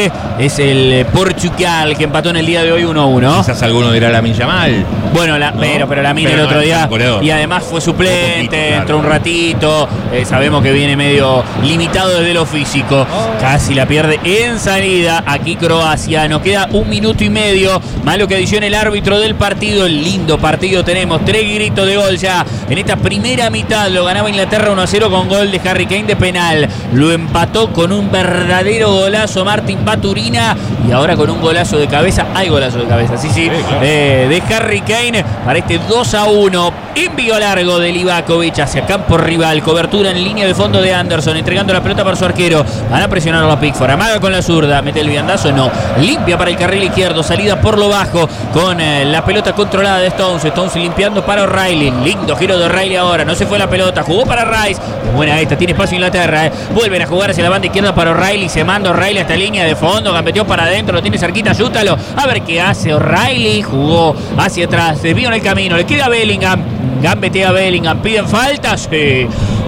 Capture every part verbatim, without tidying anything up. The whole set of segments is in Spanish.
Finalmente es el Portugal que empató en el día de hoy uno a uno. Quizás alguno dirá Lamine Yamal. Bueno, la, ¿no? pero, pero Lamine el otro no, día. Y además fue suplente, un poquito, claro, entró un ratito. Eh, sabemos que viene medio limitado desde lo físico. Oh. Casi la pierde en salida. Aquí Croacia. Nos queda un minuto y medio. Malo que adicione el árbitro del partido. El lindo partido tenemos. Tres gritos de gol ya. En esta primera mitad lo ganaba Inglaterra uno a cero con gol de Harry Kane de penal. Lo empató con un verdadero golazo Martin Baturina. Y ahora con un golazo de cabeza. Hay golazo de cabeza, sí, sí. sí claro. eh, de Harry Kane para este dos a uno. Envío largo de Livakovic hacia campo rival. Cobertura en línea de fondo de Anderson. Entregando la pelota para su arquero. Van a presionar a los Pickford. Amaga con la zurda. Mete el viandazo. No. Limpia para el carril izquierdo. Salida por lo bajo. Con eh, la pelota controlada de Stones. Stones limpiando para O'Reilly. Lindo giro de O'Reilly ahora. No se fue la pelota. Jugó para Rice. Buena esta. Tiene espacio Inglaterra. Eh. Vuelven a jugar hacia la banda izquierda para O'Reilly. Se manda O'Reilly hasta línea de fondo. Gambeteó para adentro. Lo tiene cerquita. Ayútalo. A ver qué hace O'Reilly. Jugó hacia atrás. Se vio en el camino. Le queda a Bellingham. Gambetea a Bellingham. Piden faltas. Sí.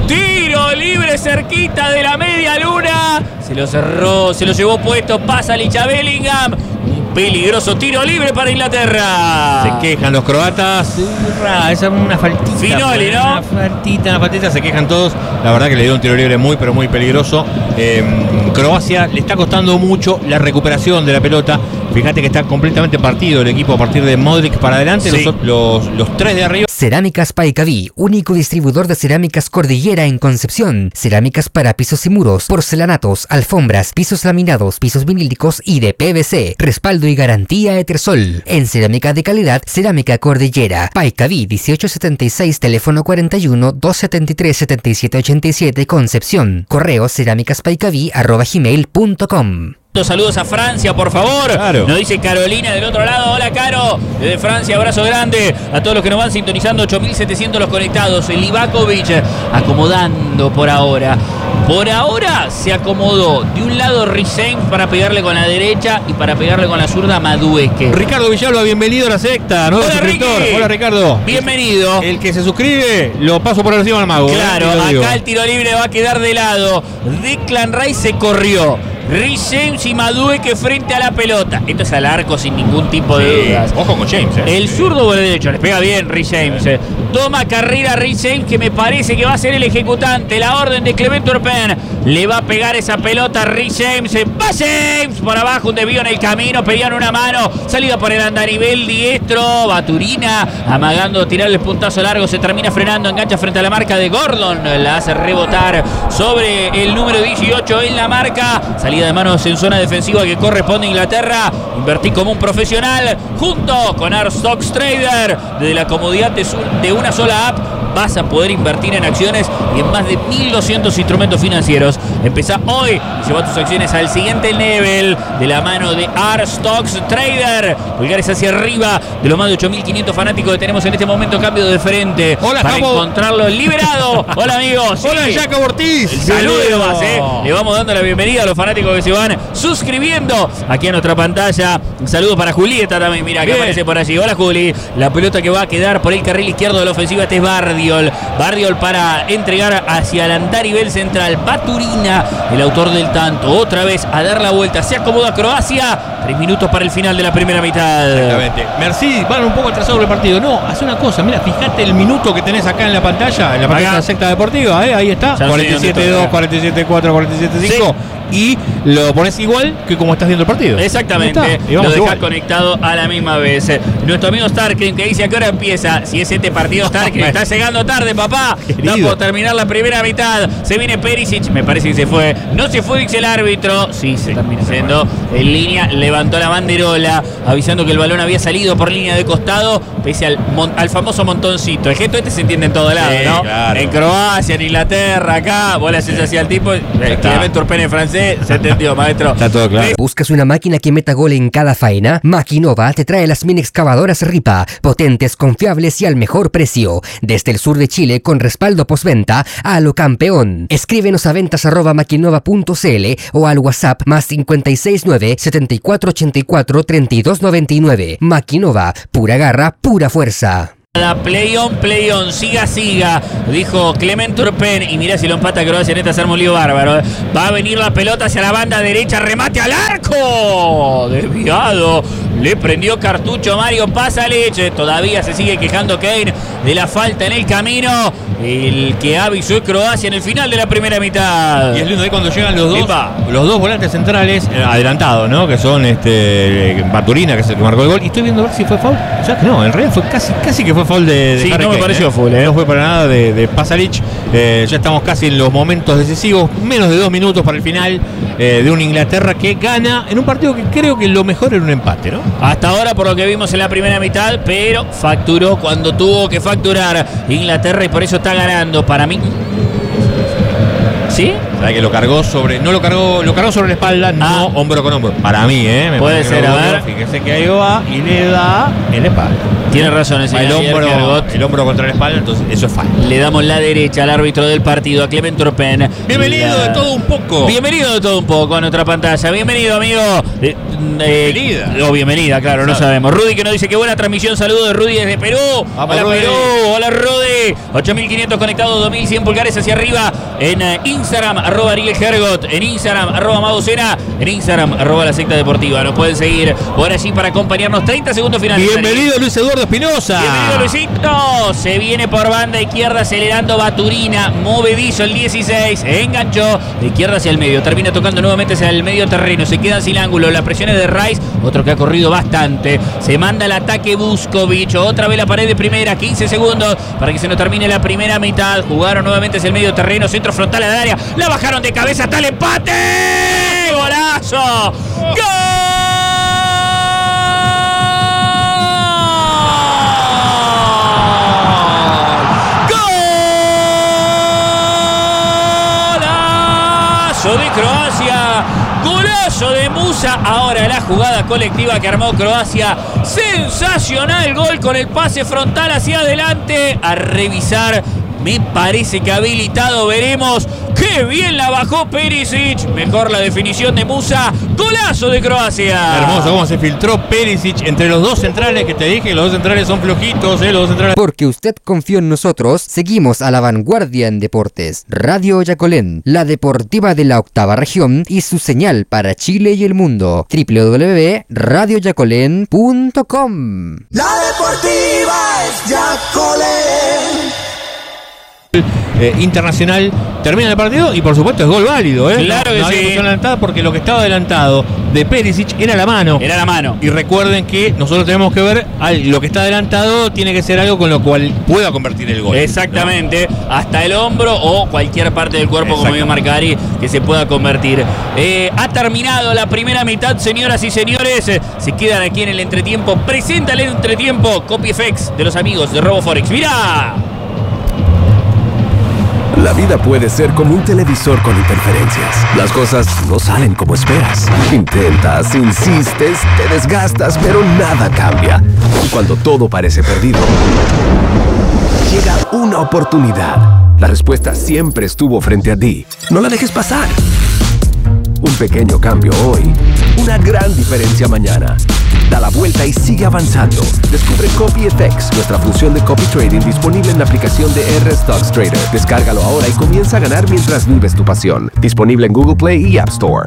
Tiro libre cerquita de la media luna. Se lo cerró. Se lo llevó puesto. Pasa Licha Bellingham. Peligroso tiro libre para Inglaterra. Se quejan los croatas. Esa es una faltita. Finoli, ¿no? Una faltita, una faltita. Se quejan todos. La verdad que le dio un tiro libre muy, pero muy peligroso. Eh, Croacia le está costando mucho la recuperación de la pelota. Fíjate que está completamente partido el equipo a partir de Modric para adelante. Sí. Los, los, los tres de arriba. Cerámicas Paicaví, único distribuidor de cerámicas Cordillera en Concepción. Cerámicas para pisos y muros, porcelanatos, alfombras, pisos laminados, pisos vinílicos y de P V C. Respaldo y garantía Etersol. En cerámica de calidad, Cerámica Cordillera. Paicaví dieciocho setenta y seis, teléfono cuarenta y uno, doscientos setenta y tres, setenta y siete ochenta y siete, Concepción. Correo cerámicaspaicaví arroba gmail punto com. Saludos a Francia, por favor. Claro. Nos dice Carolina del otro lado. Hola, Caro. Desde Francia, abrazo grande a todos los que nos van sintonizando. ocho mil setecientos los conectados. El Livakovic acomodando por ahora. Por ahora se acomodó de un lado Risenk para pegarle con la derecha y para pegarle con la zurda a Madueque. Ricardo Villalba, bienvenido a la secta. Nuevo Hola, suscriptor. Ricky. Hola, Ricardo. Bienvenido. El que se suscribe, lo paso por encima al mago. Claro, ¿eh? Acá el tiro libre va a quedar de lado. Declan Rice se corrió. Rhys James y Madueke frente a la pelota. Esto es al arco sin ningún tipo de sí. dudas. Ojo con James. Eh. El zurdo o el derecho. Le pega bien Rhys James. Eh. Toma carrera Rhys James, que me parece que va a ser el ejecutante. La orden de Clement Turpin. Le va a pegar esa pelota a Rhys James. Va James por abajo. Un desvío en el camino. Pedían una mano. Salida por el andarivel diestro. Baturina amagando tirarle el puntazo largo. Se termina frenando. Engancha frente a la marca de Gordon. La hace rebotar sobre el número dieciocho en la marca. Salida de manos en zona defensiva que corresponde a Inglaterra. Invertí como un profesional junto con Arstox Trader. Desde la comodidad de una sola app vas a poder invertir en acciones y en más de mil doscientos instrumentos financieros. Empezá hoy y lleva tus acciones al siguiente nivel de la mano de Arstox Trader. Pulgares hacia arriba de los más de ocho mil quinientos fanáticos que tenemos en este momento. Cambio de frente. Hola, para Jacob. Encontrarlo liberado. Hola, amigos. Hola, sí. Jacob Ortiz. Saludos nomás, eh. Le vamos dando la bienvenida a los fanáticos que se van suscribiendo aquí a nuestra pantalla. Un saludo para Julieta también, mira, que aparece por allí. Hola, Juli. La pelota que va a quedar por el carril izquierdo de la ofensiva. Este es Bardiol. Bardiol para entregar hacia el andarivel central. Baturina, el autor del tanto. Otra vez a dar la vuelta. Se acomoda Croacia. Tres minutos para el final de la primera mitad. Exactamente. Merci, van un poco atrasados el partido. No, hace una cosa. Mira, fíjate el minuto que tenés acá en la pantalla. En la pantalla de la secta deportiva. ¿eh? Ahí está. cuarenta y siete dos, cuarenta y siete cuatro, cuarenta y siete cinco. Sí. Y lo pones igual que como estás viendo el partido. Exactamente. Lo dejas conectado a la misma vez. Nuestro amigo Starkrim que dice a qué hora empieza. Si es este partido, Starkrim está llegando tarde, papá. Está por terminar la primera mitad. Se viene Perisic. Me parece que se fue. No se fue, dice el árbitro. Sí, se termina yendo en línea. Levantó la banderola avisando que el balón había salido por línea de costado. Pese al, al famoso montoncito. El gesto este se entiende en todo lado, sí, ¿no? Claro. En Croacia, en Inglaterra, acá. Vos le haces así al tipo. Clement Turpin en francés. Se entendió, maestro. Está todo claro. ¿Buscas una máquina que meta gol en cada faena? Maquinova te trae las mini excavadoras Ripa, potentes, confiables y al mejor precio. Desde el sur de Chile con respaldo postventa a lo campeón. Escríbenos a ventas arroba maquinova punto cl o al WhatsApp más cincuenta y seis nueve, setenta y cuatro ochenta y cuatro, treinta y dos noventa y nueve. Maquinova, pura garra, pura fuerza. Play on, play on, siga, siga, dijo Clement Turpen. Y mira si lo empata Croacia en esta, se arma un lío bárbaro. ¿eh? Va a venir la pelota hacia la banda derecha, remate al arco. Desviado, le prendió cartucho Mario Pasalic. Todavía se sigue quejando Kane de la falta en el camino. El que avisó es Croacia en el final de la primera mitad. Y es lindo ahí cuando llegan los dos, los dos volantes centrales eh, adelantados, ¿no? Que son este Baturina, que es el que marcó el gol. Y estoy viendo a ver si fue foul. O sea, no, en realidad fue casi, casi que fue foul de, de sí, Harry no me Kane, pareció ¿eh? foul, ¿eh? No fue para nada de, de Pasalic. Eh, ya estamos casi en los momentos decisivos. Menos de dos minutos para el final eh, de una Inglaterra que gana en un partido que creo que lo mejor era un empate, ¿no? Hasta ahora, por lo que vimos en la primera mitad, pero facturó cuando tuvo que facturar Inglaterra y por eso está ganando. Para mí. ¿Sí? O sea, que lo cargó sobre. No lo cargó, lo cargó sobre la espalda, no ah. hombro con hombro. Para mí, ¿eh? Me puede ser, a ver. Fíjese que ahí va y le da en la espalda. Tiene razón, ese el hombro, el hombro contra la espalda, entonces eso es falta. Le damos la derecha al árbitro del partido, a Clement Turpen. Bienvenido la... de todo un poco. Bienvenido de todo un poco a nuestra pantalla. Bienvenido, amigo. Eh, eh, bienvenida. O bienvenida, claro, no sabemos. Rudy que nos dice que buena transmisión. Saludos de Rudy desde Perú. Vamos, hola, Rudy. Perú. Hola, Rudy. ocho mil quinientos conectados, dos mil cien pulgares hacia arriba. En uh, Instagram, arroba Ariel Hergot. En Instagram, arroba Maducena. En Instagram, arroba La Secta Deportiva. Nos pueden seguir por allí para acompañarnos. treinta segundos finales. Bienvenido, Luis Eduardo Espinosa. Bienvenido, Luisito. Se viene por banda izquierda acelerando Baturina. Movedizo el dieciséis. Enganchó de izquierda hacia el medio. Termina tocando nuevamente hacia el medio terreno. Se queda sin ángulo. La presión es de Rice. Otro que ha corrido bastante. Se manda el ataque Vuskovic. Otra vez la pared de primera. quince segundos para que se nos termine la primera mitad. Jugaron nuevamente hacia el medio terreno. Centro frontal al área. La bajaron de cabeza hasta el empate. ¡Golazo! ¡Gol! De Croacia, golazo de Musa. Ahora la jugada colectiva que armó Croacia, sensacional gol con el pase frontal hacia adelante. A revisar, me parece que habilitado, veremos. ¡Qué bien la bajó Perisic! Mejor la definición de Musa. ¡Golazo de Croacia! Hermoso cómo se filtró Perisic entre los dos centrales, que te dije, los dos centrales son flojitos, ¿eh? Los dos centrales. Porque usted confió en nosotros, seguimos a la vanguardia en deportes. Radio Yacolén, la deportiva de la octava región y su señal para Chile y el mundo. doble u doble u doble u punto radio yacolén punto com. La deportiva es Yacolén. Eh, internacional termina el partido y por supuesto es gol válido, ¿eh? Claro no, que no sí. Adelantada porque lo que estaba adelantado de Perisic era la mano. Era la mano. Y recuerden que nosotros tenemos que ver al, lo que está adelantado tiene que ser algo con lo cual pueda convertir el gol. Exactamente, ¿no? Hasta el hombro o cualquier parte del cuerpo, como dijo Marcari, que se pueda convertir. Eh, ha terminado la primera mitad, señoras y señores. Eh, se quedan aquí en el entretiempo. Presenta el entretiempo Copyfx de los amigos de RoboForex. ¡Mira! La vida puede ser como un televisor con interferencias. Las cosas no salen como esperas. Intentas, insistes, te desgastas, pero nada cambia. Y cuando todo parece perdido, llega una oportunidad. La respuesta siempre estuvo frente a ti. No la dejes pasar. Un pequeño cambio hoy, una gran diferencia mañana. Da la vuelta y sigue avanzando. Descubre Copyfx, nuestra función de copy trading disponible en la aplicación de R Stocks Trader. Descárgalo ahora y comienza a ganar mientras vives tu pasión. Disponible en Google Play y App Store.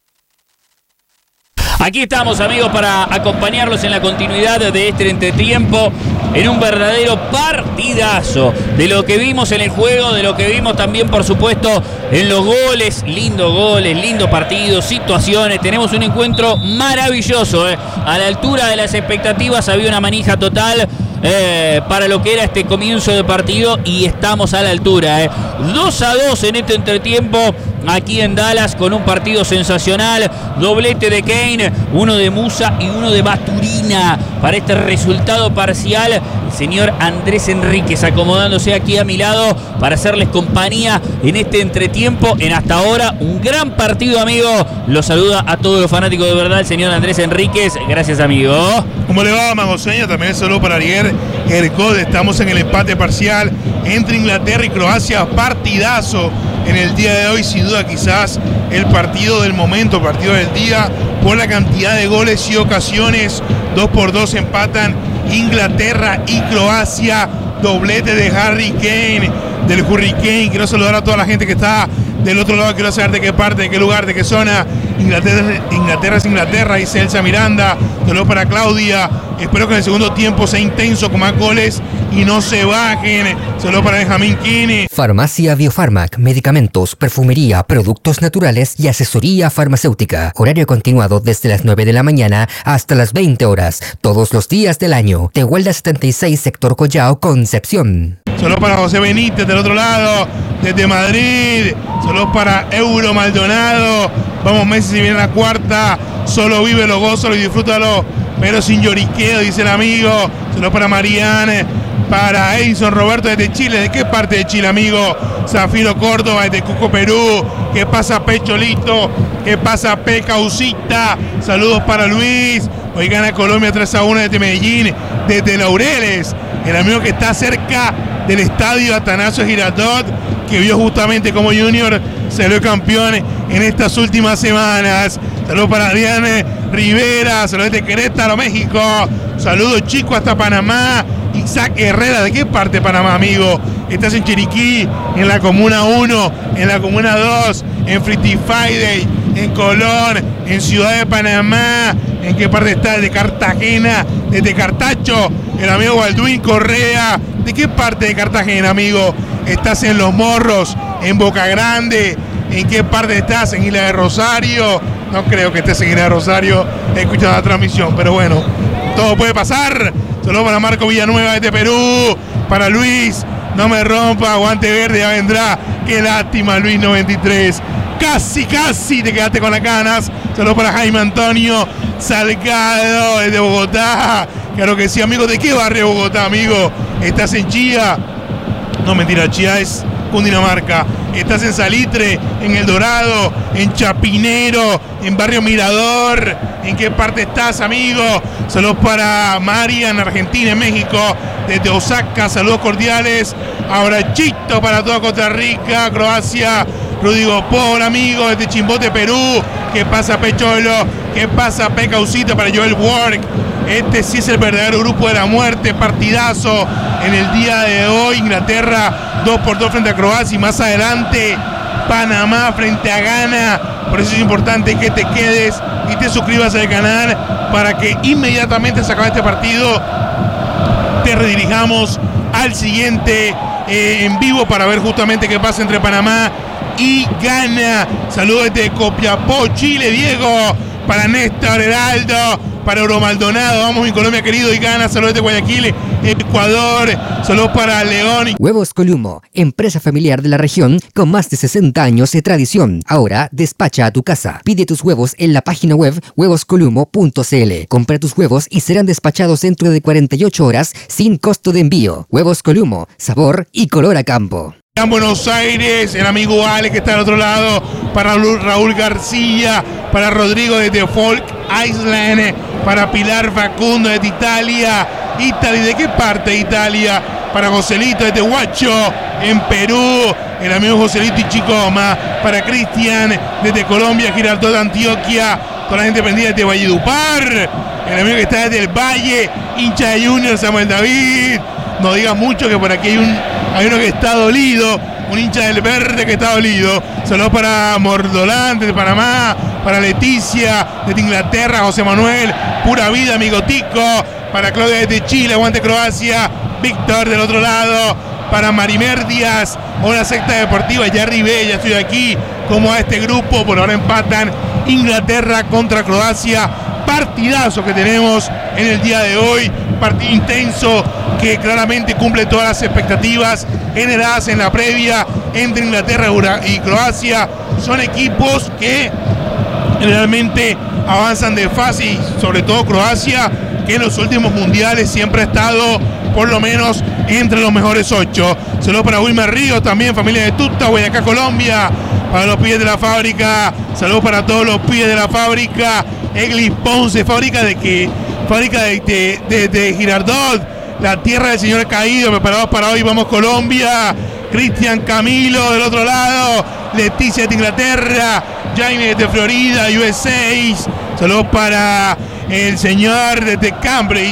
Aquí estamos, amigos, para acompañarlos en la continuidad de este entretiempo, en un verdadero partidazo de lo que vimos en el juego, de lo que vimos también, por supuesto, en los goles. Lindos goles, lindo partido, situaciones. Tenemos un encuentro maravilloso, ¿eh? A la altura de las expectativas. Había una manija total eh, para lo que era este comienzo de partido y estamos a la altura, ¿eh? dos a dos en este entretiempo aquí en Dallas, con un partido sensacional. Doblete de Kane, uno de Musa y uno de Baturina para este resultado parcial. El señor Andrés Enríquez acomodándose aquí a mi lado para hacerles compañía en este entretiempo. En hasta ahora un gran partido, amigo. Lo saluda a todos los fanáticos de verdad el señor Andrés Enríquez. Gracias, amigo. ¿Cómo le va, Magoseña? También el saludo para Ariel Hercod. Estamos en el empate parcial entre Inglaterra y Croacia. Partidazo en el día de hoy, sin duda quizás el partido del momento, partido del día, por la cantidad de goles y ocasiones. Dos por dos empatan Inglaterra y Croacia. Doblete de Harry Kane, del Hurricane. Quiero saludar a toda la gente que está del otro lado. Quiero saber de qué parte, de qué lugar, de qué zona. Inglaterra, Inglaterra es Inglaterra, dice Elsa Miranda. Saludos para Claudia. Espero que en el segundo tiempo sea intenso con más goles y no se bajen. Saludos para Benjamín Kine. Farmacia Biofarmac, medicamentos, perfumería, productos naturales y asesoría farmacéutica. Horario continuado desde las nueve de la mañana hasta las veinte horas, todos los días del año. Tehuelda setenta y seis, sector Collao, Concepción. Saludos para José Benítez del otro lado, desde Madrid. Saludos para Euro Maldonado. Vamos Messi, si viene la cuarta. Solo vívelo, gózalo y disfrútalo, pero sin lloriqueo, dice el amigo. Saludos para Marianne, para Edison Roberto desde Chile. ¿De qué parte de Chile, amigo? Zafiro Córdoba desde Cusco, Perú. ¿Qué pasa, Pecholito? ¿Qué pasa, Pecausita? Saludos para Luis. Hoy gana Colombia tres a uno desde Medellín, desde Laureles. El amigo que está cerca del estadio Atanasio Girardot, que vio justamente como Junior salió campeón en estas últimas semanas. Saludos para Adrián Rivera, saludos de Querétaro, México. Saludos, chicos, hasta Panamá. Isaac Herrera, ¿de qué parte de Panamá, amigo? Estás en Chiriquí, en la Comuna uno, en la Comuna dos, en Friday Friday, en Colón, en Ciudad de Panamá. ¿En qué parte estás? De Cartagena, desde Cartacho, el amigo Baldwin Correa. ¿De qué parte de Cartagena, amigo? ¿Estás en Los Morros, en Boca Grande? ¿En qué parte estás? ¿En Isla de Rosario? No creo que estés en Isla de Rosario escuchando la transmisión, pero bueno, todo puede pasar. Saludos para Marco Villanueva desde Perú, para Luis, no me rompa, aguante verde, ya vendrá. Qué lástima, Luis noventa y tres. Casi, casi te quedaste con las ganas. Saludos para Jaime Antonio Salgado desde Bogotá. Claro que sí, amigo. ¿De qué barrio Bogotá, amigo? ¿Estás en Chía? No, mentira, Chía es Cundinamarca. Estás en Salitre, en El Dorado, en Chapinero, en Barrio Mirador. ¿En qué parte estás, amigo? Saludos para María en Argentina, en México, desde Osaka. Saludos cordiales. Abrachito para toda Costa Rica, Croacia. Rudigo Paul, amigo, desde Chimbote, Perú. ¿Qué pasa, Pecholo? ¿Qué pasa, Pecausita? Para Joel Work. Este sí es el verdadero grupo de la muerte. Partidazo en el día de hoy. Inglaterra dos por dos frente a Croacia. Y más adelante Panamá frente a Ghana. Por eso es importante que te quedes y te suscribas al canal para que inmediatamente se acabe este partido te redirijamos al siguiente eh, en vivo para ver justamente qué pasa entre Panamá y Ghana. Saludos desde Copiapó, Chile, Diego. Para Néstor Heraldo, para Euro Maldonado, vamos mi Colombia querido, y Ghana. Saludos de Guayaquil, Ecuador. Saludos para León. Huevos Columo, empresa familiar de la región con más de sesenta años de tradición. Ahora despacha a tu casa. Pide tus huevos en la página web huevos columo punto c l. Compra tus huevos y serán despachados dentro de cuarenta y ocho horas sin costo de envío. Huevos Columo, sabor y color a campo. En Buenos Aires, el amigo Ale que está al otro lado, para Raúl García, para Rodrigo desde Folk Island, para Pilar Facundo desde Italia. Italia, ¿de qué parte de Italia? Para Joselito desde Huacho, en Perú, el amigo Joselito y Chicoma. Para Cristian desde Colombia, Girardot de Antioquia, toda la gente prendida desde Valledupar. El amigo que está desde el Valle, hincha de Junior, Samuel David. No digas mucho que por aquí hay un hay uno que está dolido, un hincha del verde que está dolido. Saludos para Mordolán de Panamá, para Leticia desde Inglaterra, José Manuel, pura vida, amigo Tico, para Claudia desde Chile, aguante Croacia, Víctor del otro lado, para Marimer Díaz, hola secta deportiva, ya arribé, ya estoy aquí, como a este grupo, por ahora empatan Inglaterra contra Croacia. Partidazo que tenemos en el día de hoy, partido intenso que claramente cumple todas las expectativas generadas en la previa entre Inglaterra y Croacia. Son equipos que generalmente avanzan de fase, sobre todo Croacia, que en los últimos mundiales siempre ha estado por lo menos entre los mejores ocho. Saludos para Wilmer Ríos, también familia de Tuta, Guayacá, Colombia. Para los pibes de la fábrica, saludos para todos los pibes de la fábrica. Eglis Ponce, fábrica de que fábrica de, de, de, de Girardot, la tierra del señor caído. Preparados para hoy, vamos Colombia. Cristian Camilo del otro lado, Leticia de Inglaterra, Jaime de Florida, U S A. Saludos para el señor desde Cambridge,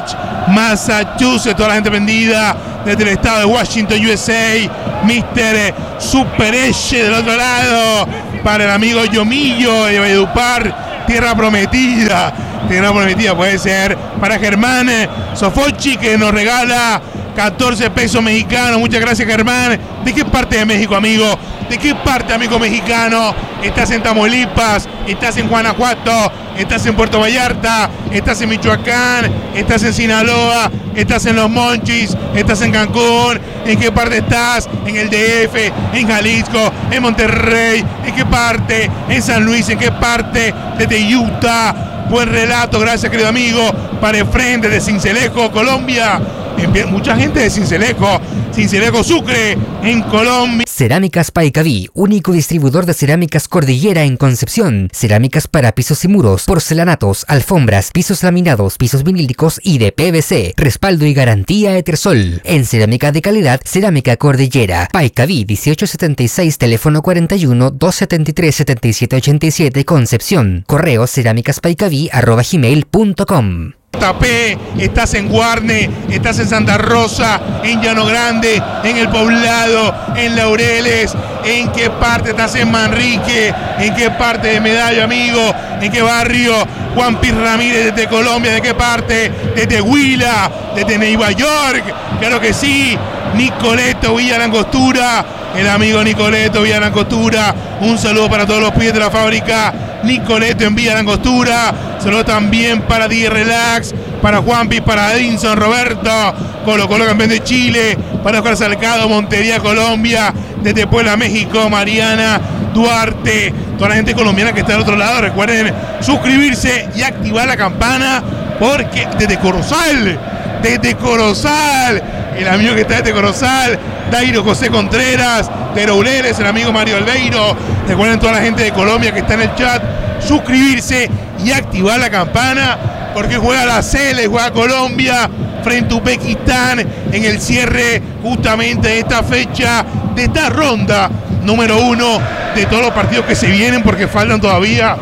Massachusetts, toda la gente prendida desde el estado de Washington, U S A. mister Super Eche del otro lado para el amigo Yomillo de Valledupar, tierra prometida, tierra prometida puede ser para Germán Sofochi, que nos regala catorce pesos mexicanos. Muchas gracias, Germán. ¿De qué parte de México, amigo? ¿De qué parte, amigo mexicano? ¿Estás en Tamaulipas? ¿Estás en Guanajuato? ¿Estás en Puerto Vallarta? ¿Estás en Michoacán? ¿Estás en Sinaloa? ¿Estás en Los Monchis? ¿Estás en Cancún? ¿En qué parte estás? ¿En el D F? ¿En Jalisco? ¿En Monterrey? ¿En qué parte? ¿En San Luis? ¿En qué parte? Desde Utah. Buen relato, gracias, querido amigo. Para el frente de Sincelejo, Colombia. Mucha gente de Sincelejo, Sincelejo Sucre, en Colombia. Cerámicas Paicaví, único distribuidor de cerámicas Cordillera en Concepción. Cerámicas para pisos y muros, porcelanatos, alfombras, pisos laminados, pisos vinílicos y de P V C. Respaldo y garantía Etersol. En cerámica de calidad, Cerámica Cordillera. Paicaví dieciocho setenta y seis, teléfono cuarenta y uno, doscientos setenta y tres, setenta y siete ochenta y siete, Concepción. Correo cerámicaspaicaví arroba gmail punto com. Tapé, estás en Guarne, estás en Santa Rosa, en Llano Grande, en El Poblado, en Laureles, en qué parte estás en Manrique, en qué parte de Medallo, amigo, en qué barrio. Juan Pi Ramírez desde Colombia, ¿de qué parte? Desde Huila, desde Nueva York, claro que sí. Nicoleto Villa Langostura, el amigo Nicoleto Villa Langostura, un saludo para todos los pibes de la fábrica Nicoleto en Villa Langostura, saludo también para D Relax, para Juanpi, para Edinson Roberto, Colo Colo campeón de Chile, para Oscar Salcado, Montería, Colombia, desde Puebla, México, Mariana Duarte, toda la gente colombiana que está del otro lado, recuerden suscribirse y activar la campana, porque desde Corozal, desde Corozal, el amigo que está desde Corozal, Dairo José Contreras, de Rouleles, el amigo Mario Albeiro, recuerden toda la gente de Colombia que está en el chat, suscribirse y activar la campana, porque juega la Cele, juega Colombia frente a Uzbekistán en el cierre justamente de esta fecha, de esta ronda número uno de todos los partidos que se vienen, porque faltan todavía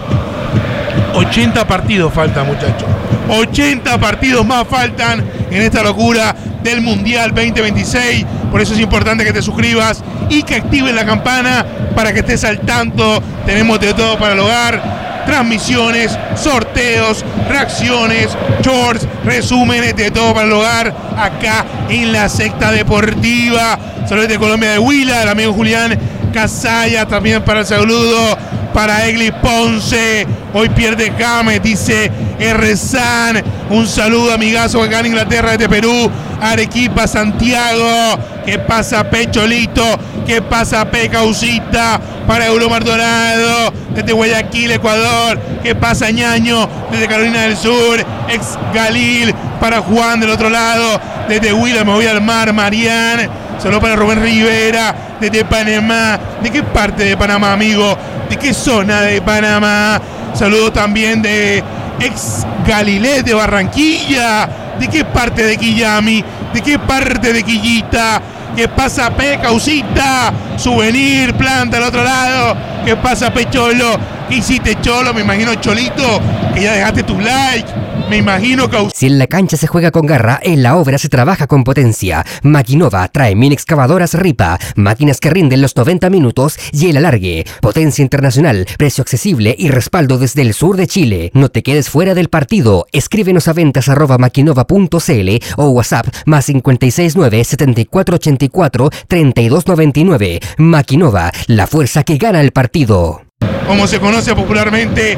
ochenta partidos, faltan, muchachos. ochenta partidos más faltan en esta locura del Mundial veinte veintiséis. Por eso es importante que te suscribas y que actives la campana para que estés al tanto. Tenemos de todo para el hogar: transmisiones, sorteos, reacciones, shorts, resúmenes, de todo para el hogar acá en la Secta Deportiva. Saludos de Colombia, de Huila, el amigo Julián Casaya, también para el saludo para Egli Ponce. Hoy pierde James, dice Errezán. Un saludo, amigazo, acá en Inglaterra, desde Perú, Arequipa, Santiago. ¿Qué pasa, Pecholito? ¿Qué pasa, Pecausita? Para Euro Maldonado, desde Guayaquil, Ecuador. ¿Qué pasa, Ñaño? Desde Carolina del Sur, ex Galil. Para Juan del otro lado, desde Huila me voy al mar, Marián. Saludos para Rubén Rivera, desde Panamá. ¿De qué parte de Panamá, amigo? ¿De qué zona de Panamá? Saludos también de ex Galilés de Barranquilla. ¿De qué parte de Quillami? ¿De qué parte de Quillita? ¿Qué pasa, Pecausita? Souvenir, planta al otro lado. ¿Qué pasa, Pecholo? ¿Qué hiciste, Cholo? Me imagino, Cholito, que ya dejaste tu like. Me imagino que... Si en la cancha se juega con garra, en la obra se trabaja con potencia. Maquinova trae mini excavadoras Ripa, máquinas que rinden los noventa minutos y el alargue. Potencia internacional, precio accesible y respaldo desde el sur de Chile. No te quedes fuera del partido. Escríbenos a ventas arroba maquinova punto cl o WhatsApp más cinco seis nueve, siete cuatro ocho cuatro, tres dos nueve nueve. Maquinova, la fuerza que gana el partido. Como se conoce popularmente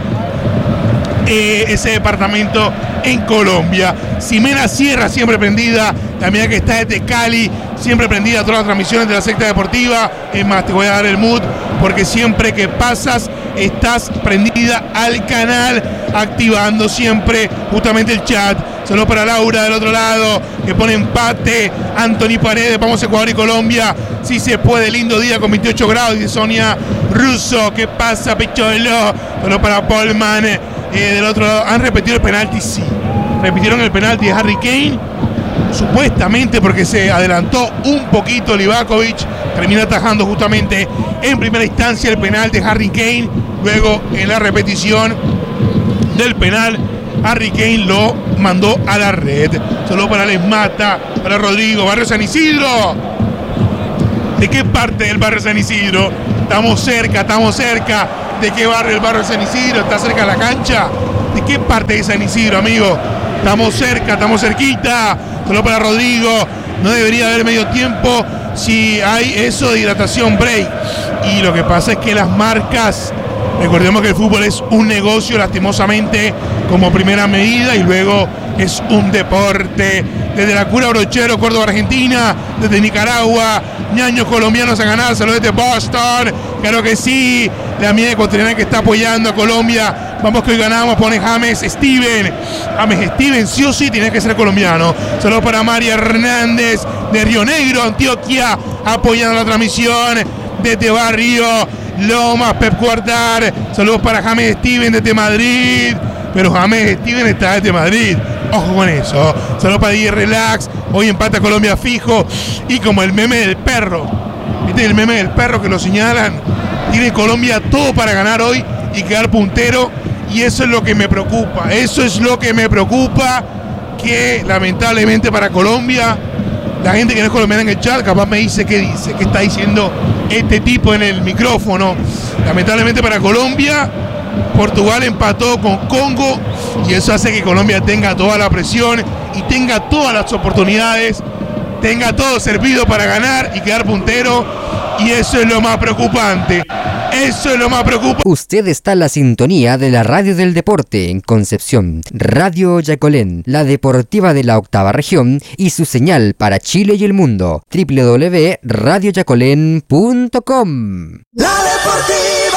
eh, ese departamento en Colombia. Ximena Sierra, siempre prendida, también que está desde Cali, siempre prendida a todas las transmisiones de la Secta Deportiva. Es más, te voy a dar el mood, porque siempre que pasas estás prendida al canal, activando siempre justamente el chat. Solo para Laura del otro lado, que pone empate. Anthony Paredes, vamos a Ecuador y Colombia. Si se puede, lindo día con veintiocho grados. Y Sonia Russo, ¿qué pasa, Picholo? Solo para Polman. Eh, del otro lado, ¿han repetido el penalti? Sí. Repitieron el penalti de Harry Kane. Supuestamente porque se adelantó un poquito Livakovic. Termina atajando justamente en primera instancia el penal de Harry Kane. Luego en la repetición del penal Harry Kane lo mandó a la red. Solo para Les Mata, para Rodrigo, Barrio San Isidro. ¿De qué parte del barrio San Isidro? Estamos cerca, estamos cerca. ¿De qué barrio el barrio San Isidro? ¿Está cerca de la cancha? ¿De qué parte de San Isidro, amigo? Estamos cerca, estamos cerquita. Solo para Rodrigo. No debería haber medio tiempo si hay eso de hidratación break. Y lo que pasa es que las marcas, recordemos que el fútbol es un negocio lastimosamente como primera medida y luego es un deporte. Desde la Cura Brochero, Córdoba, Argentina, desde Nicaragua, ñaños colombianos a ganar, saludos desde Boston, claro que sí, la amiga ecuatoriana que está apoyando a Colombia, vamos que hoy ganamos, pone James Steven, James Steven sí o sí tiene que ser colombiano, saludos para María Hernández de Río Negro, Antioquia, apoyando la transmisión desde Barrio Lomas, Pep Cuartar, saludos para James Steven desde Madrid, pero James Steven está desde Madrid. Ojo con eso. Saludos para D J Relax. Hoy empata Colombia fijo. Y como el meme del perro. ¿Viste el meme del perro que lo señalan? Tiene Colombia todo para ganar hoy y quedar puntero. Y eso es lo que me preocupa. Eso es lo que me preocupa. Que lamentablemente para Colombia, la gente que no es colombiana en el chat capaz me dice qué dice. ¿Qué está diciendo este tipo en el micrófono? Lamentablemente para Colombia, Portugal empató con Congo y eso hace que Colombia tenga toda la presión y tenga todas las oportunidades, tenga todo servido para ganar y quedar puntero, y eso es lo más preocupante. Eso es lo más preocupante. Usted está en la sintonía de la Radio del Deporte en Concepción, Radio Yacolén, la deportiva de la octava región y su señal para Chile y el mundo, doble u doble u doble u punto radio yacolén punto com. La Deportiva.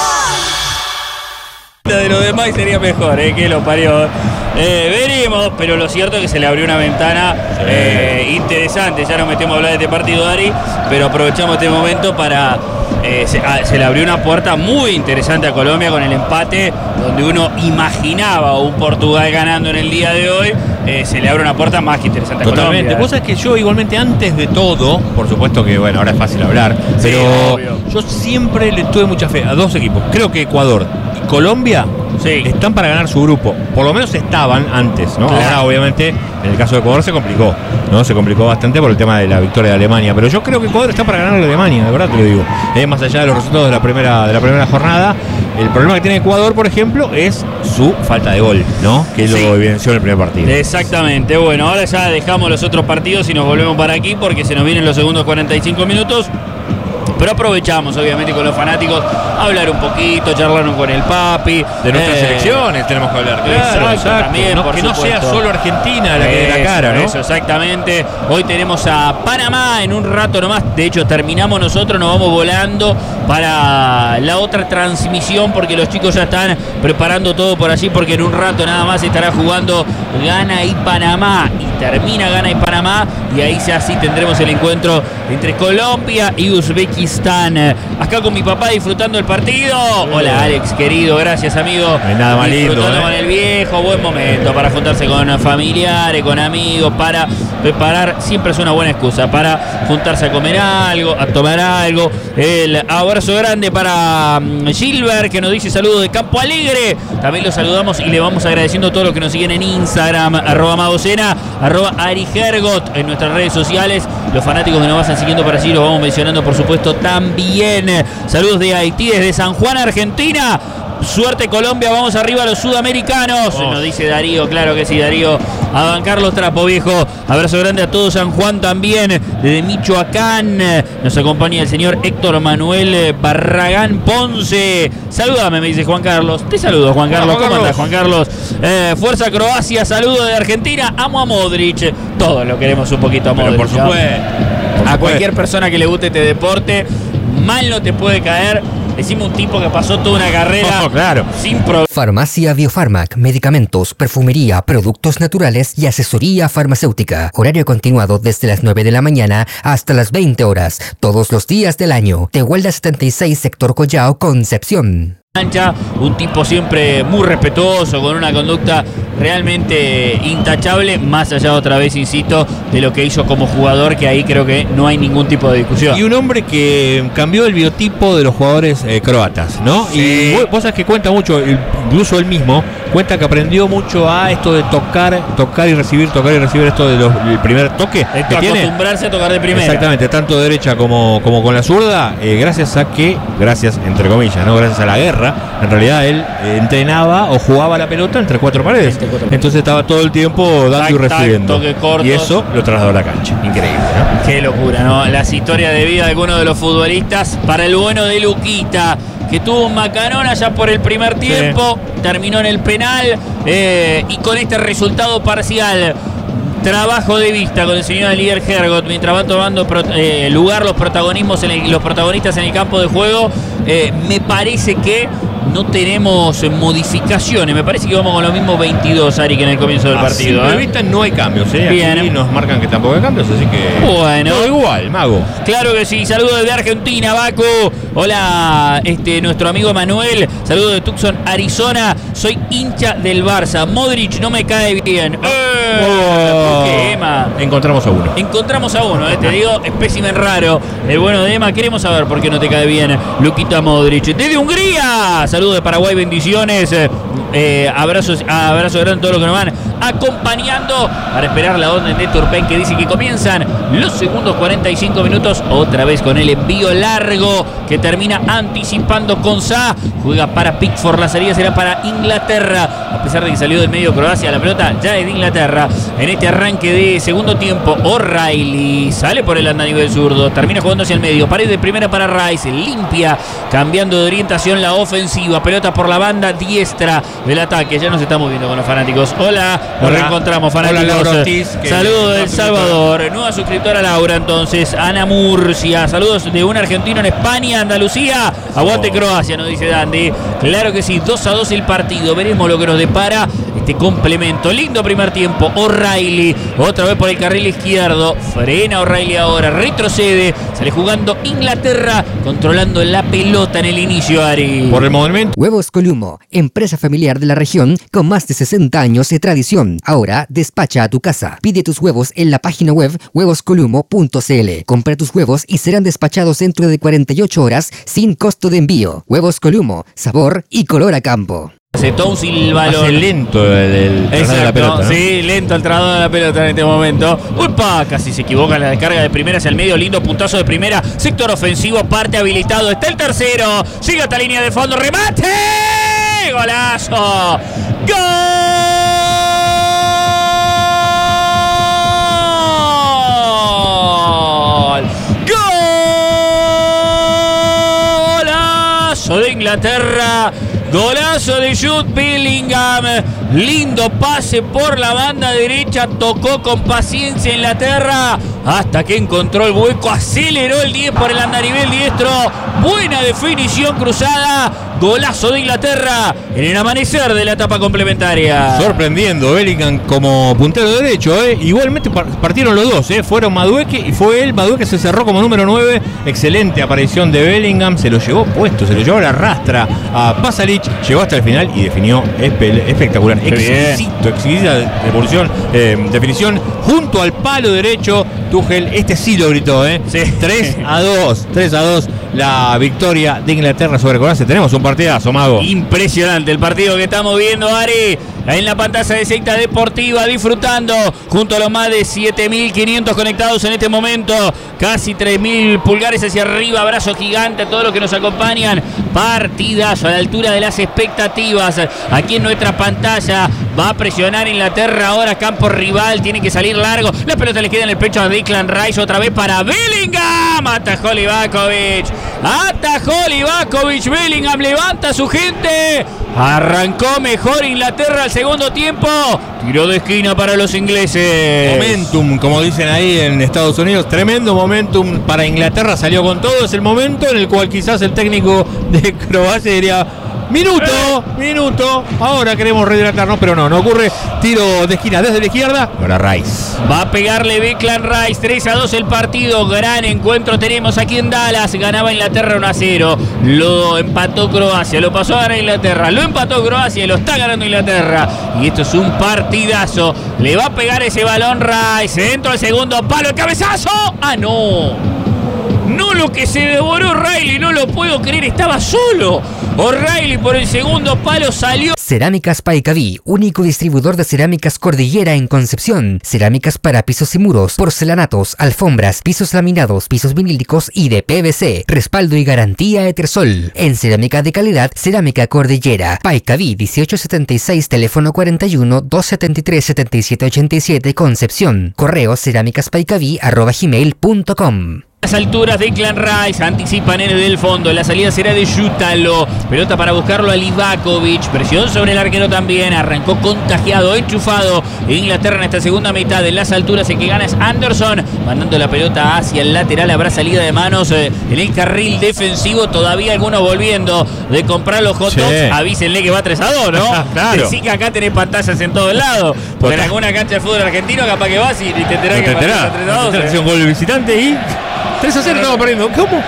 De lo demás sería mejor, ¿eh? Que lo parió. Eh, veremos, pero lo cierto es que se le abrió una ventana eh, interesante. Ya nos metemos a hablar de este partido, Dari, pero aprovechamos este momento para... Eh, se, a, se le abrió una puerta muy interesante a Colombia con el empate, donde uno imaginaba un Portugal ganando en el día de hoy. Eh, se le abre una puerta más que interesante a Totalmente. Colombia. Cosa es que yo igualmente antes de todo, por supuesto que bueno, ahora es fácil hablar, Sí, pero obvio. yo siempre le tuve mucha fe a dos equipos. Creo que Ecuador y Colombia Sí. están para ganar su grupo. Por lo menos estaban antes, ¿no? Claro. Ahora obviamente en el caso de Ecuador se complicó, ¿no? Se complicó bastante por el tema de la victoria de Alemania. Pero yo creo que Ecuador está para ganar a Alemania, de verdad te lo digo. Eh, más allá de los resultados de la primera, de la primera jornada, el problema que tiene Ecuador, por ejemplo, es su falta de gol, ¿no? Que Sí. lo evidenció en el primer partido. Exactamente. Bueno, ahora ya dejamos los otros partidos y nos volvemos para aquí porque se nos vienen los segundos cuarenta y cinco minutos. Pero aprovechamos, obviamente, con los fanáticos, hablar un poquito, charlar con el papi. De nuestras eh, selecciones tenemos que hablar. Claro, exacto, también, no, por que no sea supuesto. solo Argentina la que dé la Eso, cara, ¿no? Eso, exactamente. Hoy tenemos a Panamá en un rato nomás. De hecho, terminamos nosotros, nos vamos volando para la otra transmisión porque los chicos ya están preparando todo por allí, porque en un rato nada más estará jugando Ghana y Panamá. Y termina Ghana y Panamá y ahí ya sí tendremos el encuentro entre Colombia y Uzbekistán. Acá con mi papá disfrutando el partido. Hola Alex, querido, gracias amigo. No hay nada más lindo, Disfrutando ¿eh? con el viejo, buen momento para juntarse con familiares, con amigos, para preparar, siempre es una buena excusa para juntarse a comer algo, a tomar algo. El abrazo grande para Gilbert, que nos dice saludos de Campo Alegre. También lo saludamos y le vamos agradeciendo a todos los que nos siguen en Instagram, arroba Magocena, arroba Ari Hergot, en nuestras redes sociales. Los fanáticos que nos vayan siguiendo por allí los vamos mencionando, por supuesto, también. Saludos de Haití, desde San Juan, Argentina. Suerte Colombia, vamos arriba a los sudamericanos. Oh. Nos dice Darío, claro que sí, Darío. A bancar los trapos, viejo. Abrazo grande a todo San Juan también. Desde Michoacán nos acompaña el señor Héctor Manuel Barragán Ponce. Salúdame, me dice Juan Carlos. Te saludo, Juan Carlos. Hola, Juan ¿Cómo Carlos. andás, Juan Carlos? Eh, Fuerza Croacia, saludo de Argentina. Amo a Modric. Todos lo queremos un poquito a Pero Modric. por ¿no? supuesto. Por A supuesto. cualquier persona que le guste este deporte, mal no te puede caer. Decimos un tipo que pasó toda una carrera Oh, claro. sin problemas. Farmacia Biofarmac, medicamentos, perfumería, productos naturales y asesoría farmacéutica. Horario continuado desde las nueve de la mañana hasta las veinte horas, todos los días del año. Tehuelda setenta y seis, Sector Collao, Concepción. Un tipo siempre muy respetuoso, con una conducta realmente intachable, más allá otra vez, insisto, de lo que hizo como jugador, que ahí creo que no hay ningún tipo de discusión. Y un hombre que cambió el biotipo de los jugadores eh, croatas, ¿no? Sí. Y vos, vos sabés que cuenta mucho, incluso él mismo, cuenta que aprendió mucho a esto de tocar, tocar y recibir, tocar y recibir, esto del de primer toque. Esto que tiene. Acostumbrarse a tocar de primera. Exactamente, tanto de derecha como, como con la zurda, eh, gracias a que, gracias entre comillas, no gracias a la guerra, en realidad él eh, entrenaba o jugaba la pelota entre cuatro paredes. Entre cuatro Entonces estaba todo el tiempo dando tac, y recibiendo. Tac, y eso lo trasladó a la cancha. Increíble, ¿no? Qué locura, ¿no? Las historias de vida de algunos de los futbolistas. Para el bueno de Luquita, que tuvo un macanón allá por el primer tiempo, sí. terminó en el penal eh, y con este resultado parcial. Trabajo de vista con el señor Elier Hergot mientras van tomando pro, eh, lugar los protagonismos en el, los protagonistas en el campo de juego. Eh, me parece que no tenemos modificaciones. Me parece que vamos con los mismos veintidós, Ari, que en el comienzo del a partido. A simple vista no hay cambios, ¿eh? Bien. Aquí nos marcan que tampoco hay cambios, así que. Bueno. Todo igual, Mago. Claro que sí. Saludos desde Argentina, Baco. Hola, este, nuestro amigo Manuel. Saludos de Tucson, Arizona. Soy hincha del Barça. Modric no me cae bien. Eh, oh. ¿Qué, Emma? Encontramos a uno. Encontramos a uno, eh, te digo, espécimen raro. El bueno de Emma, queremos saber por qué no te cae bien Luquita Modric. Desde Hungría. Saludos de Paraguay, bendiciones. Eh, abrazos, abrazo grande a todos los que nos van acompañando para esperar la orden de Turpen, que dice que comienzan los segundos cuarenta y cinco minutos. Otra vez con el envío largo que termina anticipando con Sa. Juega para Pickford, la salida será para Inglaterra. A pesar de que salió del medio Croacia, la pelota ya es de Inglaterra. En este arranque de segundo tiempo, O'Reilly sale por el andanivel zurdo, termina jugando hacia el medio. Pared de primera para Rice, limpia, cambiando de orientación la ofensiva. Pelota por la banda diestra del ataque. Ya nos estamos viendo con los fanáticos. Hola, nos Hola. reencontramos, fanáticos. Hola, Laura Ortiz, saludos de El Salvador. Nueva suscriptora Laura, entonces. Ana Murcia. Saludos de un argentino en España, Andalucía. Aguante Croacia, nos dice Dandy. Claro que sí, dos a dos el partido. Veremos lo que nos depara este complemento. Lindo primer tiempo. O'Reilly, otra vez por el carril izquierdo. Frena O'Reilly ahora, retrocede. Sale jugando Inglaterra, controlando la pelota en el inicio, Ari. Por el momento. Huevos Columo, empresa familiar de la región con más de sesenta años de tradición. Ahora despacha a tu casa. Pide tus huevos en la página web huevos columo punto c l. Compra tus huevos y serán despachados dentro de cuarenta y ocho horas sin costo de envío. Huevos Columo, sabor y color a campo. Se tonsi el balón. Hace lento el, el Exacto, de la pelota, ¿no? Sí, lento el trazado de la pelota en este momento. ¡Upa! Casi se equivoca la descarga de primera hacia el medio. Lindo puntazo de primera. Sector ofensivo, parte habilitado. Está el tercero. Sigue hasta línea de fondo. ¡Remate! ¡Golazo! ¡Gol! ¡Golazo de Inglaterra! Golazo de Jude Bellingham. Lindo pase por la banda derecha. Tocó con paciencia Inglaterra hasta que encontró el hueco. Aceleró el diez por el andarivel diestro. Buena definición cruzada. Golazo de Inglaterra en el amanecer de la etapa complementaria. Sorprendiendo Bellingham como puntero derecho, ¿eh? Igualmente partieron los dos, ¿eh? Fueron Madueke y fue él. Madueke se cerró como número nueve. Excelente aparición de Bellingham. Se lo llevó puesto, se lo llevó a la rastra a Pasalic. Llegó hasta el final y definió espectacular. Exquisito, exquisita devolución, eh, definición junto al palo derecho. Tuchel, este sí lo gritó, ¿eh? Sí. tres a dos, tres a dos la victoria de Inglaterra sobre Croacia. Tenemos un partidazo, Mago. Impresionante el partido que estamos viendo, Ari, en la pantalla de Secta Deportiva, disfrutando junto a los más de siete mil quinientos conectados en este momento, casi tres mil pulgares hacia arriba, abrazo gigante a todos los que nos acompañan. Partidazo a la altura de las expectativas. Aquí en nuestra pantalla va a presionar Inglaterra ahora, campo rival, tiene que salir largo, la pelota le queda en el pecho a Declan Rice, otra vez para Bellingham, atajó Livakovic, atajó Livakovic, Bellingham levanta a su gente, arrancó mejor Inglaterra al segundo tiempo, tiro de esquina para los ingleses. Momentum, como dicen ahí en Estados Unidos, tremendo momentum para Inglaterra, salió con todo, es el momento en el cual quizás el técnico de Croacia diría: Minuto, minuto, ahora queremos rehidratarnos, pero no, no ocurre. Tiro de esquina desde la izquierda. Ahora Rice. Va a pegarle Declan Rice, tres a dos el partido. Gran encuentro tenemos aquí en Dallas. Ganaba Inglaterra uno a cero. Lo empató Croacia, lo pasó a ganar Inglaterra. Lo empató Croacia y lo está ganando Inglaterra. Y esto es un partidazo. Le va a pegar ese balón Rice. Dentro al segundo palo, el cabezazo. ¡Ah, no! No, lo que se devoró O'Reilly, no lo puedo creer, estaba solo. O'Reilly por el segundo palo salió. Cerámicas Paicaví, único distribuidor de cerámicas Cordillera en Concepción. Cerámicas para pisos y muros, porcelanatos, alfombras, pisos laminados, pisos vinílicos y de P V C. Respaldo y garantía Etersol. En cerámica de calidad, Cerámica Cordillera. Paicaví dieciocho setenta y seis, teléfono cuarenta y uno, doscientos setenta y tres, setenta y siete ochenta y siete, Concepción. Correo cerámicaspaicaví arroba gmail punto com. Las alturas de Declan Rice anticipan en el del fondo. La salida será de Yutalo. Pelota para buscarlo a Livakovic. Presión sobre el arquero también. Arrancó contagiado, enchufado Inglaterra en esta segunda mitad. En las alturas el que gana es Anderson. Mandando la pelota hacia el lateral. Habrá salida de manos eh, en el carril defensivo. Todavía algunos volviendo de comprar los hot dogs. Sí. Avísenle que va tres a dos, ¿no? Claro. Decí que acá tenés pantallas en todo el lado. Porque en alguna cancha de fútbol argentino capaz que vas y te enterás que va tres a dos. Te un gol de visitante y tres a cero estamos perdiendo. ¿Cómo?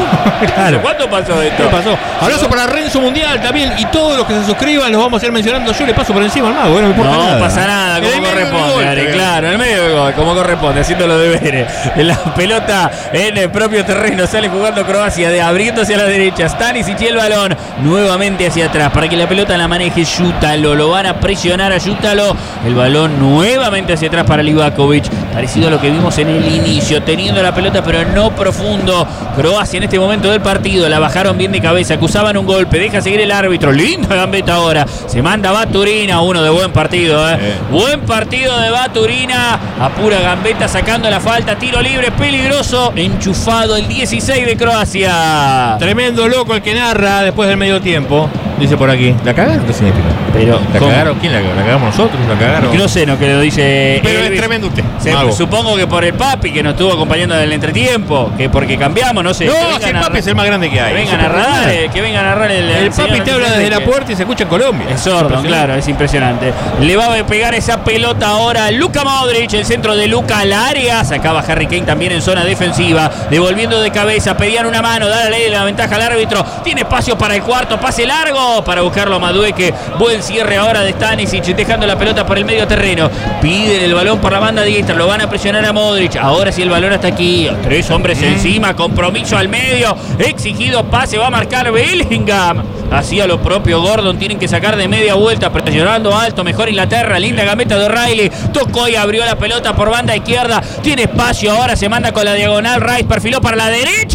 Claro. ¿Cuánto pasó esto? ¿Qué pasó? Abrazo para Renzo Mundial también. Y todos los que se suscriban los vamos a ir mencionando. Yo le paso por encima al mago. No me importa no nada. No pasa nada, como corresponde. Gol, claro, en el medio del gol, como corresponde, haciendo los deberes. La pelota en el propio terreno. Sale jugando Croacia, de abriendo hacia la derecha. Stanisic y el balón nuevamente hacia atrás. Para que la pelota la maneje Yutalo. Lo van a presionar a Yutalo. El balón nuevamente hacia atrás para Livakovic. Parecido a lo que vimos en el inicio. Teniendo la pelota, pero no profundo. Croacia en este momento del partido. La bajaron bien de cabeza. Acusaban un golpe. Deja seguir el árbitro. Linda gambeta ahora. Se manda Baturina. Uno de buen partido. ¿eh? Eh. Buen partido de Baturina. A pura gambeta sacando la falta. Tiro libre peligroso. Enchufado el dieciséis de Croacia. Tremendo loco el que narra después del medio tiempo. Dice por aquí. ¿La cagaron? ¿Qué significa? Pero, ¿La ¿cómo? cagaron? ¿Quién la cagó? ¿La cagamos nosotros? ¿La cagaron? No sé, no, que lo dice. Pero Elvis. Es tremendo usted. Se, supongo que por el papi que nos estuvo acompañando en el entretiempo. Que porque cambiamos, no sé. No, si el papi es el más grande que hay. Que vengan a narrar, eh, que vengan a narrar el. El, el papi te habla desde la puerta y se escucha en Colombia. Es sordo, claro, es impresionante. Le va a pegar esa pelota ahora Luka Modric, el centro de Luka al área. Sacaba Harry Kane también en zona defensiva. Devolviendo de cabeza, pedían una mano, dale la ley de la ventaja al árbitro. Tiene espacio para el cuarto, pase largo para buscarlo a Madueke. Buen cierre ahora de Stanisic, dejando la pelota por el medio terreno. Piden el balón por la banda diestra, lo van a presionar a Modric. Ahora sí el balón hasta aquí. Tres hombres encima, compromiso al medio. Exigido pase, va a marcar Bellingham. Hacía lo propio Gordon, tienen que sacar de media vuelta, presionando alto, mejor Inglaterra, linda gambeta de O'Reilly, tocó y abrió la pelota por banda izquierda, tiene espacio, ahora se manda con la diagonal, Rice perfiló para la derecha,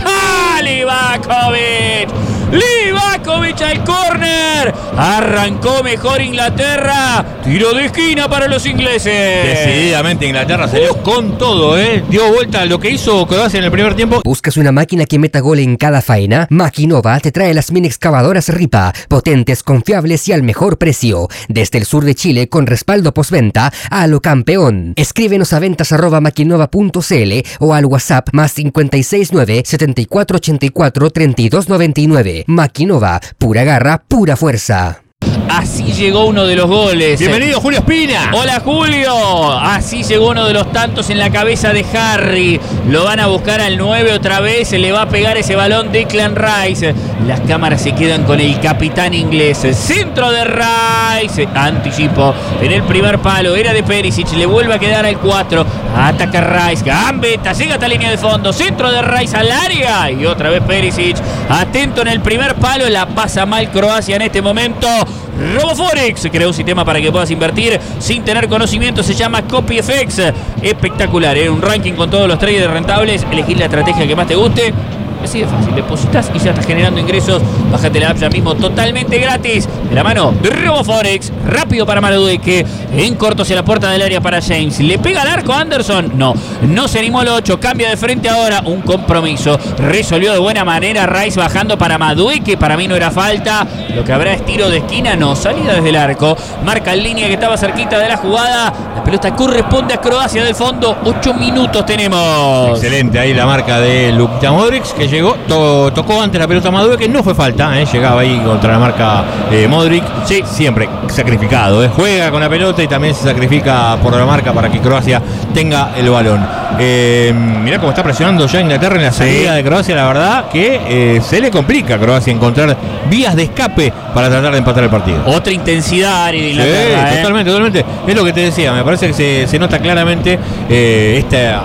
Livakovic, Livakovic al córner, arrancó mejor Inglaterra, tiro de esquina para los ingleses. Decididamente Inglaterra salió uh. con todo, ¿eh? Dio vuelta a lo que hizo Croacia en el primer tiempo. ¿Buscas una máquina que meta gol en cada faena? Maquinova te trae las mini excavadoras Ripa, potentes, confiables y al mejor precio. Desde el sur de Chile con respaldo postventa a lo campeón. Escríbenos a ventas arroba maquinova punto cl o al WhatsApp más cincuenta y seis nueve, setenta y cuatro ochenta y cuatro, treinta y dos noventa y nueve. Maquinova, pura garra, pura fuerza. Así llegó uno de los goles. Bienvenido, Julio Espina. Hola, Julio. Así llegó uno de los tantos en la cabeza de Harry. Lo van a buscar al nueve otra vez. Se le va a pegar ese balón Declan Rice. Las cámaras se quedan con el capitán inglés. Centro de Rice. Anticipo en el primer palo. Era de Perisic. Le vuelve a quedar al cuatro. Ataca Rice. Gambeta. Llega hasta la línea de fondo. Centro de Rice al área. Y otra vez Perisic. Atento en el primer palo. La pasa mal Croacia en este momento. RoboForex creó un sistema para que puedas invertir sin tener conocimiento, se llama CopyFX. Espectacular, ¿eh? Un ranking con todos los traders rentables. Elegir la estrategia que más te guste. Así de fácil, depositas y ya estás generando ingresos. Bájate la app ya mismo, totalmente gratis. De la mano de RoboForex. Rápido para Madueke. En corto hacia la puerta del área para James. ¿Le pega al arco Anderson? No, no se animó al ocho. Cambia de frente ahora. Un compromiso. Resolvió de buena manera Rice bajando para Madueke. Para mí no era falta. Lo que habrá es tiro de esquina. No, salida desde el arco. Marca en línea que estaba cerquita de la jugada. La pelota corresponde a Croacia del fondo. Ocho minutos tenemos. Excelente ahí la marca de Luka Modric que llegó, to, tocó antes la pelota Madueke, no fue falta, ¿eh? Llegaba ahí contra la marca eh, Modric, sí, siempre sacrificado, ¿eh? Juega con la pelota y también se sacrifica por la marca para que Croacia tenga el balón. Eh, mirá cómo está presionando ya Inglaterra en la salida sí. de Croacia, la verdad que eh, se le complica a Croacia encontrar vías de escape para tratar de empatar el partido. Otra intensidad de Inglaterra. Sí, ¿eh? totalmente, totalmente. Es lo que te decía, me parece que se, se nota claramente eh, esta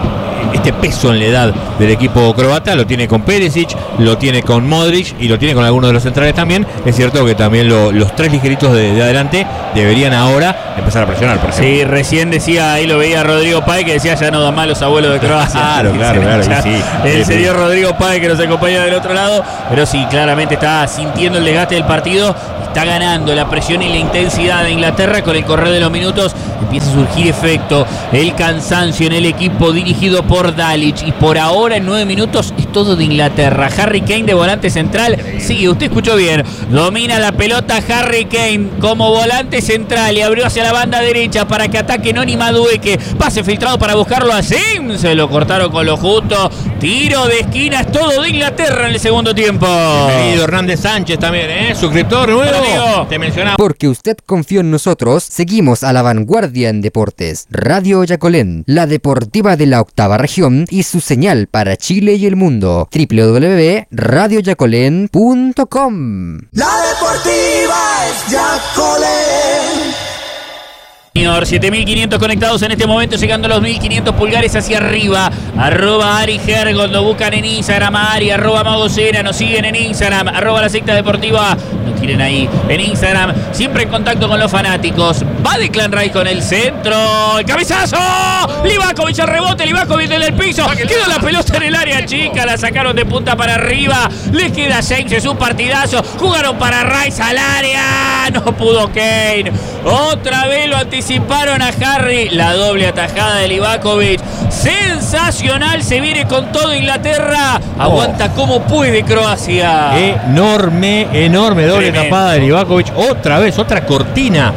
este peso en la edad del equipo croata. Lo tiene con Perisic, lo tiene con Modric y lo tiene con algunos de los centrales también. Es cierto que también lo, los tres ligeritos de, de adelante deberían ahora empezar a presionar, por ejemplo. Sí, recién decía, ahí lo veía Rodrigo Páez, que decía ya no dan más los abuelos de Croacia. Claro, claro, claro. Ya, sí, el sí, señor sí. Rodrigo Páez, que nos acompaña del otro lado, pero sí, claramente está sintiendo el desgaste del partido. Está ganando la presión y la intensidad de Inglaterra. Con el correr de los minutos empieza a surgir efecto, el cansancio en el equipo dirigido por Dalic, y por ahora en nueve minutos es todo de Inglaterra. Harry Kane de volante central, sí, usted escuchó bien, domina la pelota Harry Kane como volante central y abrió hacia la banda derecha para que ataque Noni Madueke, pase filtrado para buscarlo a Sims, se lo cortaron con lo justo, tiro de esquina, es todo de Inglaterra en el segundo tiempo. Bienvenido Hernández Sánchez también, ¿eh? Suscriptor nuevo. Te mencionaba. Porque usted confió en nosotros, seguimos a la vanguardia en deportes. Radio Yacolén, la deportiva de la octava región y su señal para Chile y el mundo. doble u doble u doble u punto radio yacolén punto com. La deportiva es Yacolén. Señor, siete mil quinientos conectados en este momento, llegando a los mil quinientos pulgares hacia arriba. Arroba Ari Hergold, lo buscan en Instagram a Ari, arroba Mago Cera, nos siguen en Instagram, arroba la secta deportiva, nos tienen ahí en Instagram, siempre en contacto con los fanáticos. Va Declan Rice con el centro, el cabezazo, Livakovic al rebote, Livakovic desde el piso, quedó la pelota en el área chica, la sacaron de punta para arriba, le queda a James, es un partidazo, jugaron para Rice al área, no pudo Kane, otra vez lo anticiparon a Harry, la doble atajada de Livakovic, sensacional, se viene con todo Inglaterra, aguanta como puede Croacia. Enorme, enorme doble Tremendo. tapada de Livakovic, otra vez, otra cortina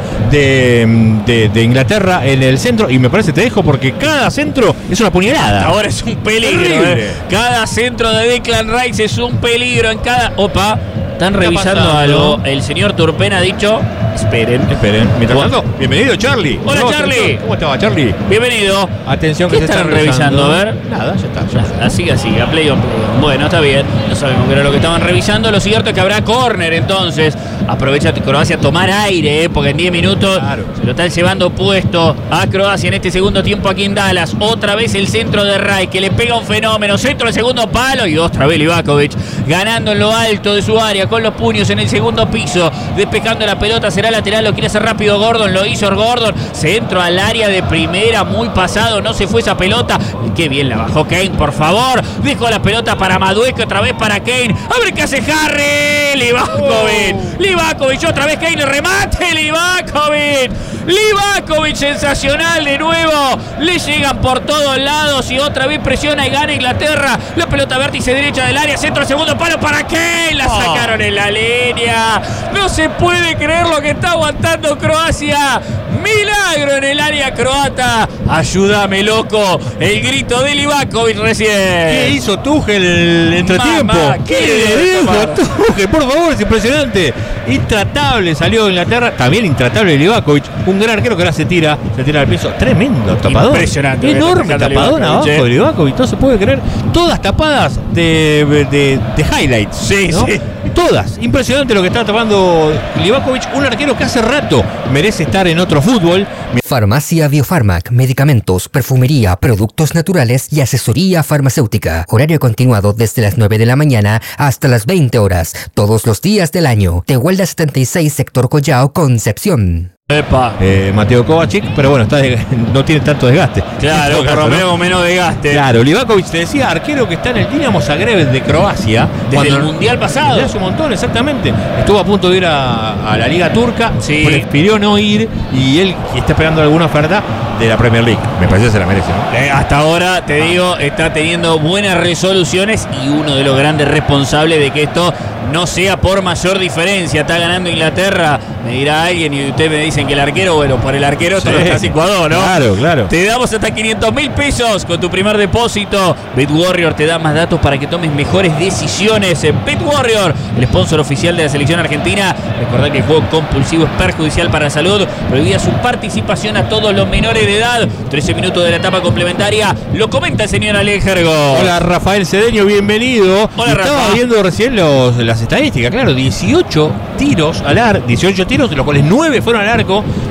de, de, de Inglaterra en el centro, y me parece, te dejo, porque cada centro es una puñalada. Ahora es un peligro, eh. Cada centro de Declan Rice es un peligro en cada... Opa, están revisando pasando? algo. El señor Turpin ha dicho, esperen. Esperen, mientras tanto, bienvenido Charlie. Hola, No, Charlie. atención. ¿Cómo estaba Charlie? Bienvenido. Atención que ¿Qué se están está revisando? A ver. Nada, ya está. Ya está. Así, así, a play on play on. Bueno, está bien. No sabemos qué era lo que estaban revisando. Lo cierto es que habrá córner entonces. Aprovecha Croacia a tomar aire, eh, porque en diez minutos Claro. se lo están llevando puesto a Croacia en este segundo tiempo aquí en Dallas. Otra vez el centro de Rai, que le pega un fenómeno. Centro del segundo palo y otra vez Livakovic ganando en lo alto de su área con los puños en el segundo piso. Despejando la pelota, será lateral, lo quiere hacer rápido Gordon, lo hizo Gordon. Centro al área de primera, muy pasado, no se fue esa pelota. Qué bien la bajó Kane, por favor. Dejó la pelota para Madueke, otra vez para Kane. A ver qué hace Harry. Livakovic. Oh. Livakovic, otra vez Kane, remate. Livakovic. Livakovic, sensacional de nuevo. Le llegan por todos lados y otra vez presiona y gana Inglaterra. La pelota vértice derecha del área, centro, segundo palo para Kane. La sacaron en la línea. No se puede creer lo que está aguantando Croacia. Milagro en el área croata. Ayúdame, loco. El grito de Livakovic recién. ¿Qué hizo Tuchel el entretiempo? Mamá, ¿qué ¿Qué le le dijo tomar? Tuchel? Por favor, es impresionante. Intratable salió de Inglaterra. También intratable Livakovic. Un gran arquero que ahora se tira, se tira al piso. Tremendo tapador. Impresionante. Enorme tapadón abajo de Livakovic. No se puede creer. Todas tapadas de, de, de highlights. Sí, ¿no? sí. Todas. Impresionante lo que está tapando Livakovic. Un arquero que hace rato merece estar en otro fútbol. Farmacia Biofarmac, medicamentos, perfumería, productos naturales y asesoría farmacéutica. Horario continuado desde las nueve de la mañana hasta las veinte horas, todos los días del año. Tehuelda setenta y seis, sector Collao, Concepción. Epa. Eh, Mateo Kovacic, pero bueno, está de, no tiene tanto desgaste. Claro, por lo menos menos desgaste. Claro, Livakovic, te decía, arquero que está en el Dinamo Zagreb de Croacia. Desde el Mundial pasado. Desde hace un montón, exactamente. Estuvo a punto de ir a, a la Liga Turca, sí. prefirió no ir y él está esperando alguna oferta de la Premier League. Me parece que se la merece, ¿no? Eh, hasta ahora, te digo, está teniendo buenas resoluciones y uno de los grandes responsables de que esto no sea por mayor diferencia. Está ganando Inglaterra, me dirá alguien, y ustedes me dicen que el arquero, bueno, por el arquero esto Sí. no está cinco a dos, ¿no? Claro, claro. Te damos hasta quinientos mil pesos con tu primer depósito. BetWarrior te da más datos para que tomes mejores decisiones. BetWarrior, el sponsor oficial de la selección argentina. Recordá que el juego compulsivo es perjudicial para la salud. Prohibida su participación a todos los menores de edad. trece minutos de la etapa complementaria. Lo comenta el señor Alex Hergold. Hola, Rafael Cedeño, bienvenido. Hola, Estaba Rafa. viendo recién los, las estadísticas, claro, dieciocho tiros al arco, dieciocho tiros, de los cuales nueve fueron al arco.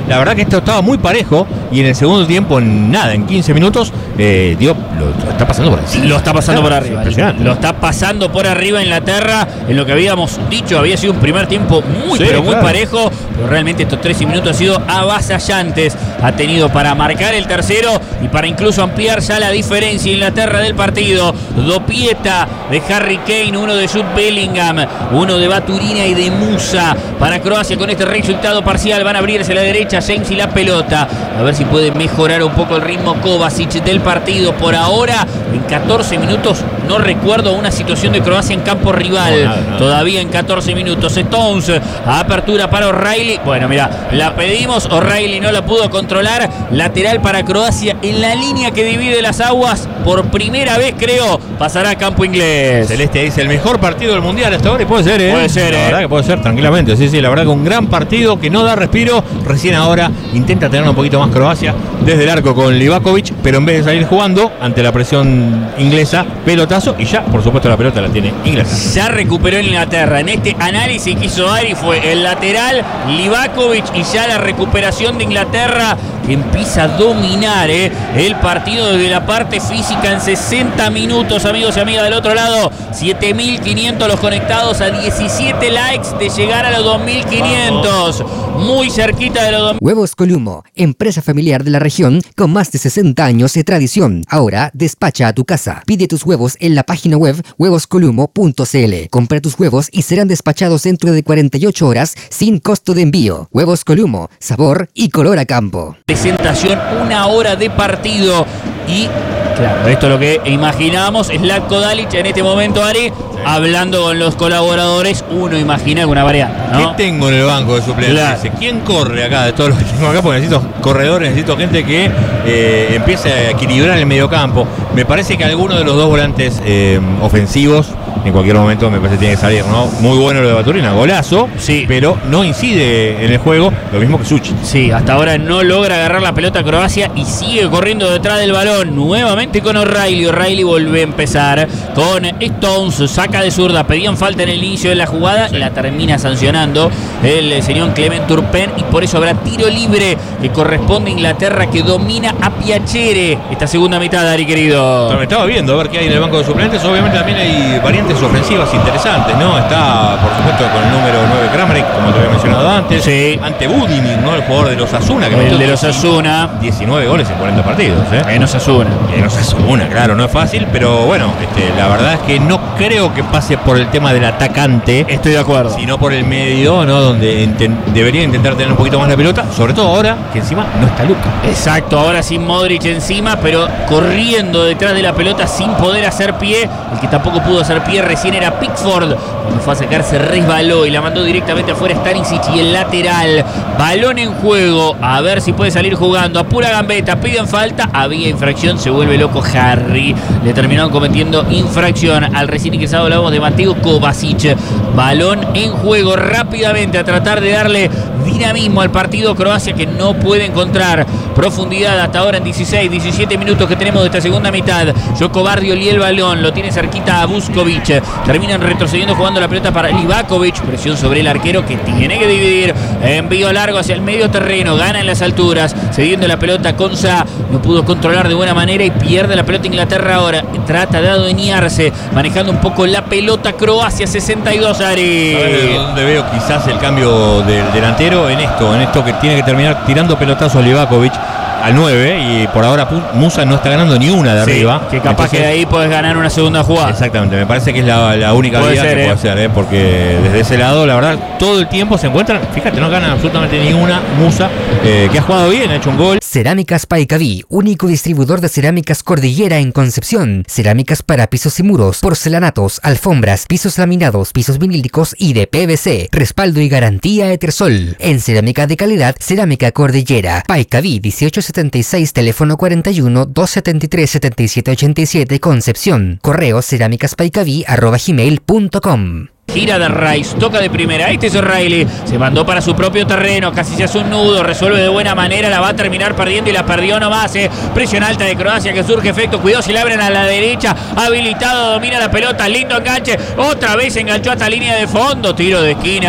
La verdad que esto estaba muy parejo y en el segundo tiempo, en nada, en quince minutos, eh, dio, lo, lo está pasando por encima. Lo está pasando por arriba. Lo está pasando por arriba Inglaterra. En lo que habíamos dicho, había sido un primer tiempo muy, sí, pero muy claro. parejo. Pero realmente estos trece minutos han sido avasallantes. Ha tenido para marcar el tercero y para incluso ampliar ya la diferencia. Inglaterra del partido. Dopieta de Harry Kane, uno de Jude Bellingham, uno de Baturina y de Musa. Para Croacia con este resultado parcial van a abrirse a la derecha James y la pelota. A ver si puede mejorar un poco el ritmo Kovacic del partido. Por ahora, en catorce minutos, no recuerdo una situación de Croacia en campo rival. No, nada, nada. Todavía en catorce minutos. Stones, apertura para O'Reilly. Bueno, mira, la pedimos. O'Reilly no la pudo controlar. Lateral para Croacia en la línea que divide las aguas. Por primera vez, creo, pasará a campo inglés. Celeste dice el mejor partido del mundial hasta ahora y puede ser, ¿eh? Puede ser, la ¿eh? verdad que puede ser, tranquilamente. Sí, sí, la verdad que un gran partido que no da respiro. Recién ahora intenta tener un poquito más Croacia desde el arco con Livakovic, pero en vez de salir jugando ante la presión inglesa, pelotazo y ya, por supuesto, la pelota la tiene Inglaterra. Ya recuperó Inglaterra. En este análisis que hizo Ari fue el lateral Livakovic y ya la recuperación de Inglaterra que empieza a dominar ¿eh? el partido desde la parte física en sesenta minutos, amigos y amigas del otro lado. siete mil quinientos los conectados a diecisiete likes de llegar a los dos mil quinientos. Muy cerquita de los dos mil. Huevos Columo, empresa familiar de la región con más de sesenta años de tradición. Ahora despacha a tu casa. Pide tus huevos en la página web huevos columo punto c l. Compra tus huevos y serán despachados dentro de cuarenta y ocho horas sin costo de envío. Huevos Columo, sabor y color a campo. Presentación, una hora de partido y claro, esto es lo que imaginábamos. Zlatko Dalic en este momento, Ari, sí. hablando con los colaboradores, uno imagina alguna variante, ¿no? ¿Qué tengo en el banco de suplentes? Claro. ¿Quién corre acá de todos los que tengo acá? Porque necesito corredores, necesito gente que eh, empiece a equilibrar el mediocampo. Me parece que alguno de los dos volantes eh, ofensivos en cualquier momento me parece que tiene que salir, ¿no? Muy bueno lo de Baturina, golazo, sí, pero no incide en el juego, lo mismo que Suchi. Sí, hasta ahora no logra agarrar la pelota a Croacia y sigue corriendo detrás del balón, nuevamente con O'Reilly. O'Reilly vuelve a empezar con Stones, saca de zurda, pedían falta en el inicio de la jugada, sí. la termina sancionando el señor Clement Turpin y por eso habrá tiro libre que corresponde a Inglaterra, que domina a Piacere esta segunda mitad, Ari querido. Me estaba viendo a ver qué hay en el banco de suplentes, obviamente también hay variantes ofensivas interesantes, ¿no? Está, por supuesto, con el número nueve Kramaric, como te había mencionado antes. Sí. Ante Budimir, ¿no? El jugador de los Osasuna. Que el de los Osasuna. diecinueve goles en cuarenta partidos, ¿eh? En Osasuna. En Osasuna, claro, no es fácil, pero bueno, este, la verdad es que no creo que pase por el tema del atacante. Estoy de acuerdo. Sino por el medio, ¿no? Donde inten- debería intentar tener un poquito más la pelota, sobre todo ahora que encima no está Luka. Exacto, ahora sin Modric encima, pero corriendo detrás de la pelota sin poder hacer pie. El que tampoco pudo hacer pie recién era Pickford. Cuando fue a sacar se resbaló y la mandó directamente afuera Stanisic y el lateral. Balón en juego, a ver si puede salir jugando. A pura gambeta, piden falta, había infracción, se vuelve loco Harry. Le terminaron cometiendo infracción al recién ingresado, hablamos de Mateo Kovacic. Balón en juego rápidamente a tratar de darle dinamismo al partido. Croacia que no puede encontrar profundidad hasta ahora en dieciséis, diecisiete minutos que tenemos de esta segunda mitad. Joko Bardio y el balón, lo tiene cerquita a Vuskovic. Terminan retrocediendo jugando la pelota para Livakovic. Presión sobre el arquero que tiene que dividir. Envío largo hacia el medio terreno. Gana en las alturas. Cediendo la pelota Konsa. No pudo controlar de buena manera y pierde la pelota Inglaterra ahora. Trata de adueñarse. Manejando un poco la pelota Croacia. sesenta y dos, Ari. ¿Sabes dónde veo quizás el cambio del delantero? En esto, en esto que tiene que terminar tirando pelotazos a Livakovic al nueve y por ahora Musa no está ganando ni una de sí, arriba. Que capaz Entonces, que de ahí puedes ganar una segunda jugada. Exactamente, me parece que es la, la única vía que puede hacer, ¿eh? Porque desde ese lado, la verdad, todo el tiempo se encuentran, fíjate, no ganan absolutamente ninguna Musa, eh, que ha jugado bien, ha hecho un gol. Cerámicas Paicaví, único distribuidor de cerámicas Cordillera en Concepción. Cerámicas para pisos y muros, porcelanatos, alfombras, pisos laminados, pisos vinílicos y de P V C. Respaldo y garantía Etersol. En cerámica de calidad, Cerámica Cordillera. Paicaví dieciocho setenta y seis, teléfono cuarenta y uno, doscientos setenta y tres, setenta y siete ochenta y siete, Concepción. Correo cerámicaspaicaví arroba gmail punto com. Gira de Rice, toca de primera, este es O'Reilly, se mandó para su propio terreno, casi se hace un nudo, resuelve de buena manera, la va a terminar perdiendo y la perdió nomás, eh. Presión alta de Croacia que surge efecto, cuidado si le abren a la derecha, habilitado, domina la pelota, lindo enganche, otra vez enganchó hasta línea de fondo, tiro de esquina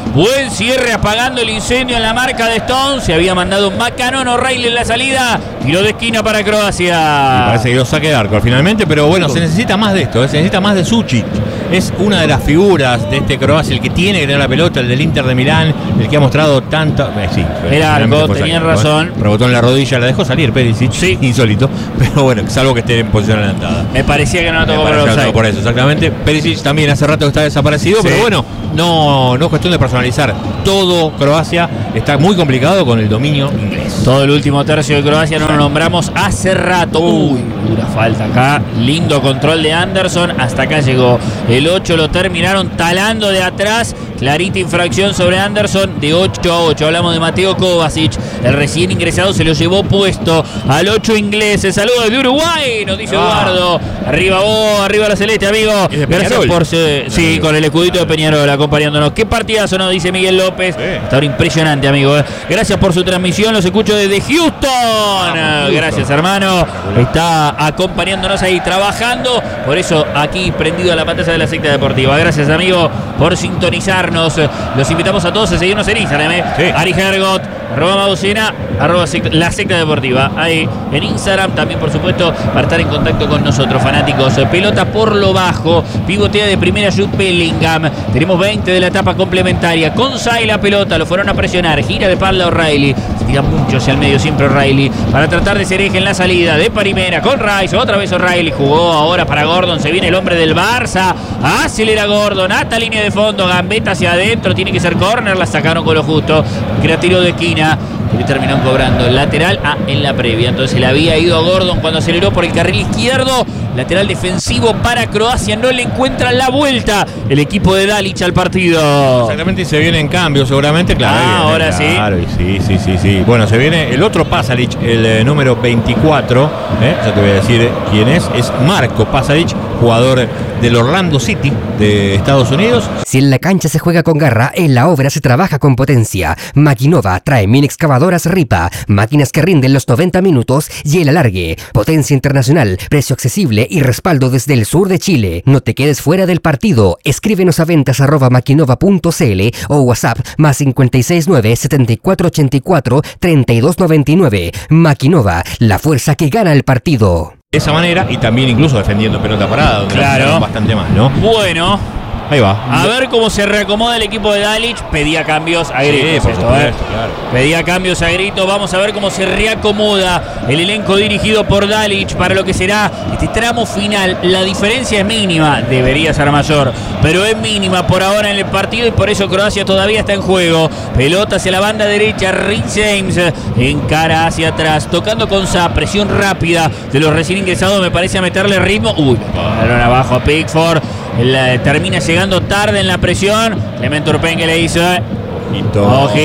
Buen cierre apagando el incendio en la marca de Stones. Se había mandado Macanon O'Reilly en la salida. Tiro de esquina para Croacia. Y parece que dio saque de arco finalmente, pero bueno, se necesita más de esto, ¿eh? Se necesita más de Suchic. Es una de las figuras de este Croacia, el que tiene que tener la pelota, el del Inter de Milán, el que ha mostrado tanto. Eh, sí, era arco, tenían razón. Rebotó en la rodilla, la dejó salir Perisic, sí, insólito. Pero bueno, salvo que esté en posición adelantada. Me parecía que no la tocó por offside. Por eso, exactamente. Perisic también hace rato que está desaparecido, sí. Pero bueno, no, no es cuestión de personalizar. Todo Croacia está muy complicado con el dominio inglés. Todo el último tercio de Croacia no lo nombramos hace rato. Uy, dura falta acá. Lindo control de Anderson. Hasta acá llegó. El ocho lo terminaron talando de atrás. Clarita infracción sobre Anderson de ocho a ocho. Hablamos de Mateo Kovacic. El recién ingresado se lo llevó puesto al ocho inglés. Saludos de Uruguay, nos dice Eduardo. Ah. Arriba vos, arriba la celeste, amigo. Gracias por ser. Sí, con el escudito de Peñarol acompañándonos. Qué partidazo, nos dice Miguel López. Sí. Está ahora impresionante, amigo. Gracias por su transmisión. Los escucho desde Houston. Ah, Gracias, hermano. Está acompañándonos ahí trabajando. Por eso aquí prendido a la pantalla de la secta deportiva. Gracias, amigo, por sintonizarnos. Los invitamos a todos a seguirnos en Instagram. ¿eh? Sí. Ari Hergot, arroba Maducena, arroba secta, la secta deportiva. Ahí en Instagram también, por supuesto, para estar en contacto con nosotros, fanáticos. Pelota por lo bajo, pivotea de primera Jude Bellingham. Tenemos veinte de la etapa complementaria. Con Sai la pelota, lo fueron a presionar. Gira de espalda O'Reilly. Se tira mucho hacia el medio siempre O'Reilly. Para tratar de ser eje en la salida de Parimera con Rice. Otra vez O'Reilly. Jugó ahora para Gordon. Se viene el hombre del Barça. Acelera Gordon. Hasta línea de fondo. Gambeta hacia adentro. Tiene que ser córner. La sacaron con lo justo. Que era tiro de esquina. Y terminaron cobrando el lateral ah, en la previa. Entonces le había ido a Gordon cuando aceleró por el carril izquierdo. Lateral defensivo para Croacia. No le encuentra la vuelta el equipo de Dalic al partido. Exactamente, y se viene en cambio seguramente. Claro, ah, viene, ahora claro, sí. sí. Sí, sí, sí. Bueno, se viene el otro Pasalic, el eh, número veinticuatro. Eh, ya te voy a decir quién es. Es Marco Pasalic, jugador del Orlando City de Estados Unidos. Si en la cancha se juega con garra, en la obra se trabaja con potencia. Maquinova trae mini excavadoras Ripa, máquinas que rinden los noventa minutos y el alargue. Potencia internacional, precio accesible y respaldo desde el sur de Chile. No te quedes fuera del partido. Escríbenos a ventas arroba maquinova punto cl o WhatsApp más cinco seis nueve, siete cuatro ocho cuatro, tres dos nueve nueve. Maquinova, la fuerza que gana el partido. De esa manera, y también incluso defendiendo pelota parada, donde claro, bastante más, ¿no? Bueno. Ahí va. A ver cómo se reacomoda el equipo de Dalic. Pedía cambios a gritos. Sí, por esto, supuesto, ¿eh? claro. Pedía cambios a gritos. Vamos a ver cómo se reacomoda el elenco dirigido por Dalic para lo que será este tramo final. La diferencia es mínima. Debería ser mayor, pero es mínima por ahora en el partido y por eso Croacia todavía está en juego. Pelota hacia la banda derecha. Rick James encara hacia atrás. Tocando con Sa. Presión rápida de los recién ingresados. Me parece a meterle ritmo. Uy, balón abajo a Pickford. El, termina llegando tarde en la presión. Clement Turpin que le hizo Ojito,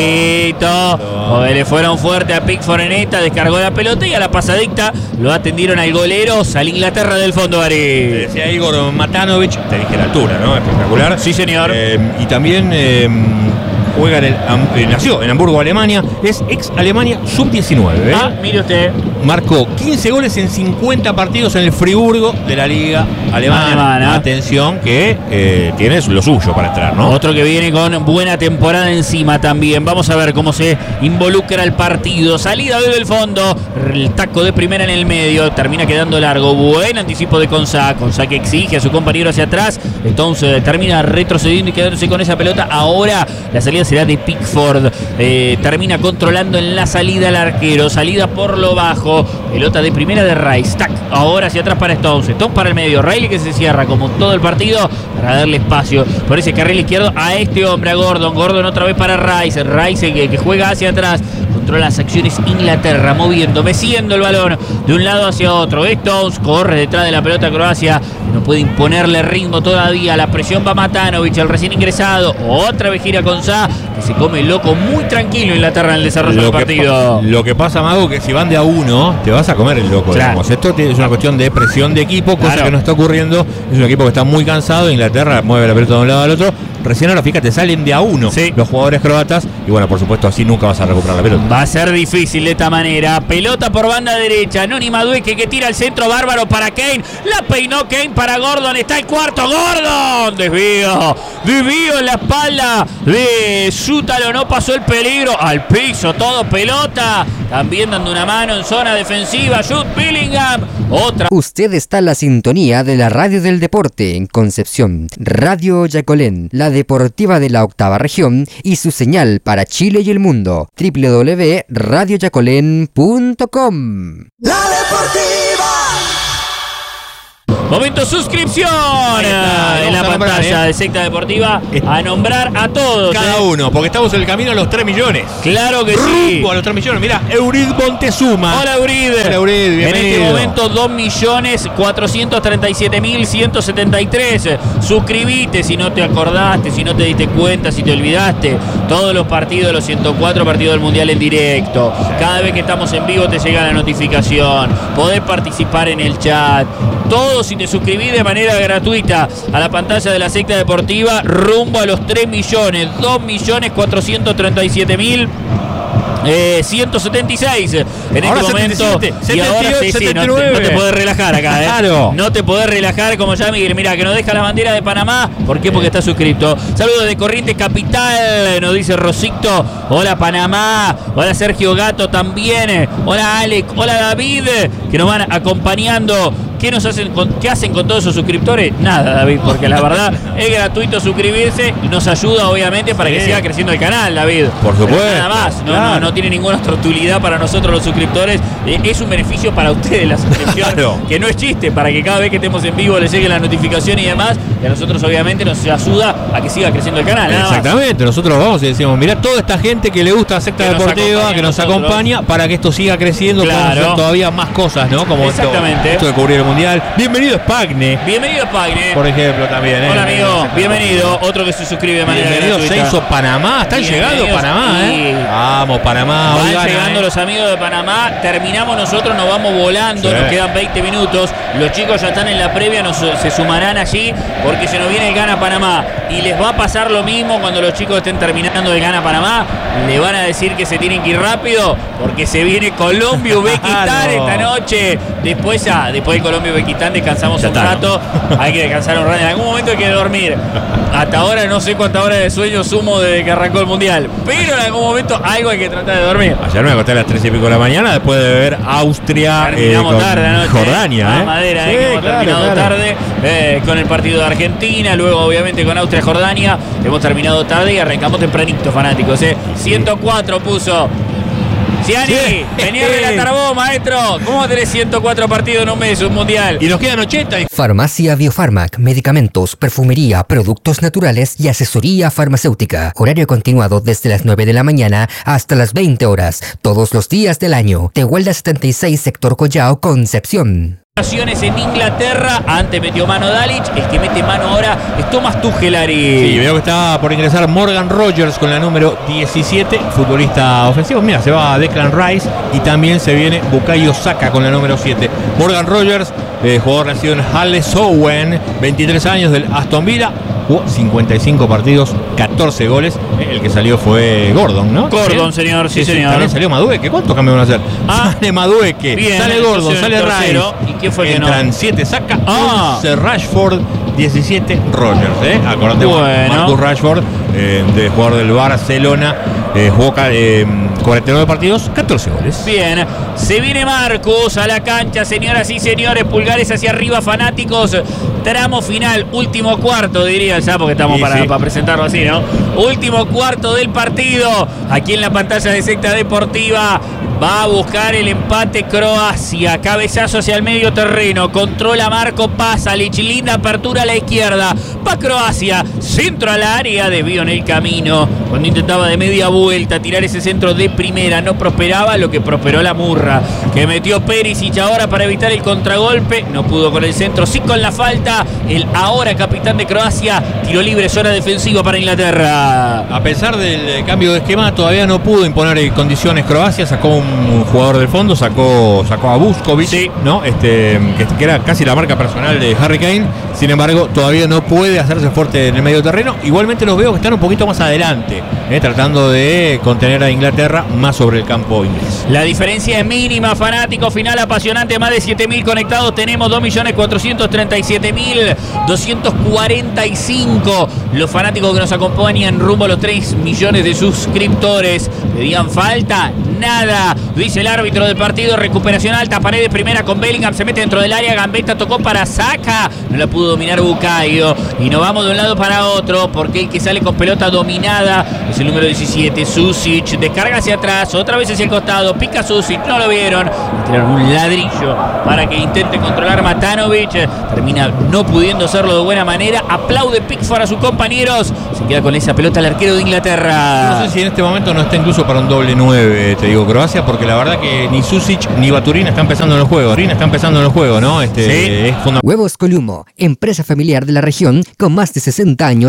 ojito. O le fueron fuerte a Pickford en esta. Descargó la pelota y a la pasadicta lo atendieron al golero. Sal Inglaterra del fondo, Ari. Te decía Igor Matanovic. Te dije la altura, ¿no? Espectacular. Sí, señor. Eh, y también eh, juega en el, eh, nació en Hamburgo, Alemania. Es ex Alemania sub diecinueve. ¿eh? Ah, mire usted. Marcó quince goles en cincuenta partidos en el Friburgo de la Liga Alemana. Alemana. Atención que eh, tienes lo suyo para entrar, ¿no? Otro que viene con buena temporada encima también. Vamos a ver cómo se involucra el partido. Salida desde el fondo. El taco de primera en el medio. Termina quedando largo. Buen anticipo de Konsa. Konsa que exige a su compañero hacia atrás. Entonces termina retrocediendo y quedándose con esa pelota. Ahora la salida será de Pickford. Eh, termina controlando en la salida al arquero. Salida por lo bajo. Pelota de primera de Rice. Tac. Ahora hacia atrás para Stones. Stones para el medio. Riley que se cierra como todo el partido para darle espacio por ese carril izquierdo a este hombre, a Gordon. Gordon otra vez para Rice. Rice que, que juega hacia atrás. Controla las acciones Inglaterra, moviendo, meciendo el balón de un lado hacia otro. Stones corre detrás de la pelota Croacia. No puede imponerle ritmo todavía. La presión va Matanovic, el recién ingresado. Otra vez gira con Sa, que se come loco muy tranquilo Inglaterra en el desarrollo lo del partido. Que, lo que pasa, Mago, que si van de a uno, te vas a comer el loco. Claro. Digamos. Esto es una cuestión de presión de equipo, cosa claro. que no está ocurriendo. Es un equipo que está muy cansado. Inglaterra mueve la pelota de un lado al otro. recién ahora fíjate, salen de a uno sí. los jugadores croatas y bueno, por supuesto así nunca vas a recuperar la pelota. Va a ser difícil de esta manera. Pelota por banda derecha, Noni Madueke que tira el centro bárbaro para Kane, la peinó Kane para Gordon, está el cuarto, Gordon, desvío, desvío en la espalda de Sútalo, no pasó el peligro, al piso, todo pelota, también dando una mano en zona defensiva, Jude Bellingham, otra. Usted está en la sintonía de la radio del deporte en Concepción, Radio Yacolén, la deportiva de la octava región y su señal para Chile y el mundo, doble u doble u doble u punto radio yacolén punto com. La deportiva. Momento suscripción en la pantalla de Secta Deportiva a nombrar a todos. Cada ¿eh? uno, porque estamos en el camino a los tres millones. Claro que sí. A los tres millones. Mira, Eurid Montezuma. Hola Eurid. Hola Eurid, bienvenido. En este momento dos millones cuatrocientos treinta y siete mil ciento setenta y tres. Suscribite si no te acordaste, si no te diste cuenta, si te olvidaste. Todos los partidos, los ciento cuatro partidos del Mundial en directo. Cada vez que estamos en vivo te llega la notificación. Podés participar en el chat. Todos si te suscribís de manera gratuita a la pantalla de la Secta Deportiva, rumbo a los tres millones, dos millones cuatrocientos treinta y siete mil Eh, ciento setenta y seis en ahora este momento setenta y siete, y ahora sí, sí, no, te, no te podés relajar acá, ¿eh? Claro. No te podés relajar como ya Miguel, mira que nos deja la bandera de Panamá. ¿Por qué? Porque está suscrito. Saludos de Corrientes Capital, nos dice Rosicto. Hola Panamá, hola Sergio Gato también, hola Alex, hola David, que nos van acompañando. ¿Qué nos hacen con, qué hacen con todos esos suscriptores? Nada, David, porque la verdad es gratuito suscribirse y nos ayuda obviamente para sí. que siga creciendo el canal, David. Por supuesto. Pero nada más, no, claro. no, no tiene ninguna otra utilidad para nosotros los suscriptores. Eh, es un beneficio para ustedes la suscripción, claro. que no es chiste, para que cada vez que estemos en vivo les llegue la notificación y demás, y a nosotros obviamente nos ayuda a que siga creciendo el canal. Exactamente, más. Nosotros vamos y decimos, mirá toda esta gente que le gusta Secta que Deportiva, nos que nos acompaña para que esto siga creciendo, claro. para hacer todavía más cosas, ¿no? Como Exactamente. Esto, esto de cubrir el Mundial. Bienvenido Spagne. Bienvenido Spagne. Por ejemplo, también. ¿eh? Hola amigo, bienvenido. Otro que se suscribe de manera Bienvenido Seiso Panamá. Están llegando Panamá, ¿eh? Vamos, Panamá. Van gana, llegando ¿eh? los amigos de Panamá. Terminamos nosotros, nos vamos volando. Sí. Nos quedan veinte minutos. Los chicos ya están en la previa, nos, se sumarán allí porque se nos viene el Gana Panamá. Y les va a pasar lo mismo cuando los chicos estén terminando el Gana Panamá. Le van a decir que se tienen que ir rápido porque se viene Colombia Uzbekistán claro. esta noche. Después ya, después de Colombia Uzbekistán descansamos ya un está, rato. ¿no? Hay que descansar un rato. En algún momento hay que dormir. Hasta ahora no sé cuántas horas de sueño sumo desde que arrancó el Mundial. Pero en algún momento algo hay que tratar de dormir. Ayer me acosté a las tres y pico de la mañana después de ver Austria terminamos eh, con tarde anoche, Jordania. Eh. ¿eh? Madera, sí, eh, que hemos claro, terminado claro. tarde eh, con el partido de Argentina. Luego obviamente con Austria Jordania. Hemos terminado tarde y arrancamos tempranito, fanáticos. Eh. ciento cuatro puso Ciani, sí. vení a relatar vos, maestro. ¿Cómo tenés ciento cuatro partidos en un mes, un mundial? Y nos quedan ochenta. Farmacia Biofarmac, medicamentos, perfumería, productos naturales y asesoría farmacéutica. Horario continuado desde las nueve de la mañana hasta las veinte horas, todos los días del año. Tehuelda setenta y seis, sector Collao, Concepción. En Inglaterra, antes metió mano Dalic, el que mete mano ahora es Thomas Tuchel, Ari. Sí, veo que está por ingresar Morgan Rogers con la número diecisiete, futbolista ofensivo. Mira, se va Declan Rice y también se viene Bukayo Saka con la número siete. Morgan Rogers, eh, jugador nacido en Halesowen, veintitrés años, del Aston Villa. Jugó cincuenta y cinco partidos, catorce goles. El que salió fue Gordon, ¿no? Gordon, señor, sí, sí señor. También salió Madueke. ¿Cuántos cambios van a hacer? Ah, sale Madueke, bien, sale Gordon, sale Rice. ¿Y quién fue que Entran no? siete, Saka, ah. once Rashford, diecisiete Rogers. ¿eh? Acordate, bueno. Marcus Rashford, eh, de jugador del Barcelona, eh, jugó eh, cuarenta y nueve partidos, catorce goles. Bien, se viene Marcus a la cancha, señoras y señores, pulgares hacia arriba, fanáticos. Tramo final, último cuarto, diría ya, porque estamos para, sí. para presentarlo así, ¿no? Último cuarto del partido, aquí en la pantalla de Secta Deportiva. Va a buscar el empate Croacia. Cabezazo hacia el medio terreno. Controla Marco Pasalic. Linda apertura a la izquierda. Va Croacia. Centro al área. Desvío en el camino. Cuando intentaba de media vuelta tirar ese centro de primera, no prosperaba. Lo que prosperó la Murra, que metió Perisic ahora para evitar el contragolpe. No pudo con el centro, sí con la falta. El ahora capitán de Croacia. Tiro libre, zona defensiva para Inglaterra. A pesar del cambio de esquema, todavía no pudo imponer condiciones Croacia. Sacó un un jugador del fondo, sacó, sacó a Vuskovic, sí. ¿no? Este, que, que era casi la marca personal de Harry Kane. Sin embargo, todavía no puede hacerse fuerte en el medio terreno. Igualmente los veo que están un poquito más adelante, ¿eh? tratando de contener a Inglaterra más sobre el campo inglés. La diferencia es mínima, fanático, final apasionante, más de siete mil conectados, tenemos dos millones cuatrocientos treinta y siete mil doscientos cuarenta y cinco los fanáticos que nos acompañan rumbo a los tres millones de suscriptores. ¿Le digan falta? Nada, dice el árbitro del partido. Recuperación alta, Paredes primera con Bellingham, se mete dentro del área, Gambetta tocó para Saka, no la pudo dominar Bukayo, y nos vamos de un lado para otro porque el que sale con pelota dominada es el número diecisiete, Susic, descarga hacia atrás, otra vez hacia el costado, pica Susic, no lo vieron, tiraron un ladrillo para que intente controlar Matanovic, termina no pudiendo hacerlo de buena manera, aplaude Pickford a sus compañeros, se queda con esa pelota el arquero de Inglaterra. No sé si en este momento no está incluso para un doble nueve, te digo, Croacia, porque la verdad que ni Susic ni Baturin está empezando en el juego. Baturin está empezando en el juego, ¿no? Este, sí. Es fundamental. Huevos Columo, empresa familiar de la región con más de sesenta años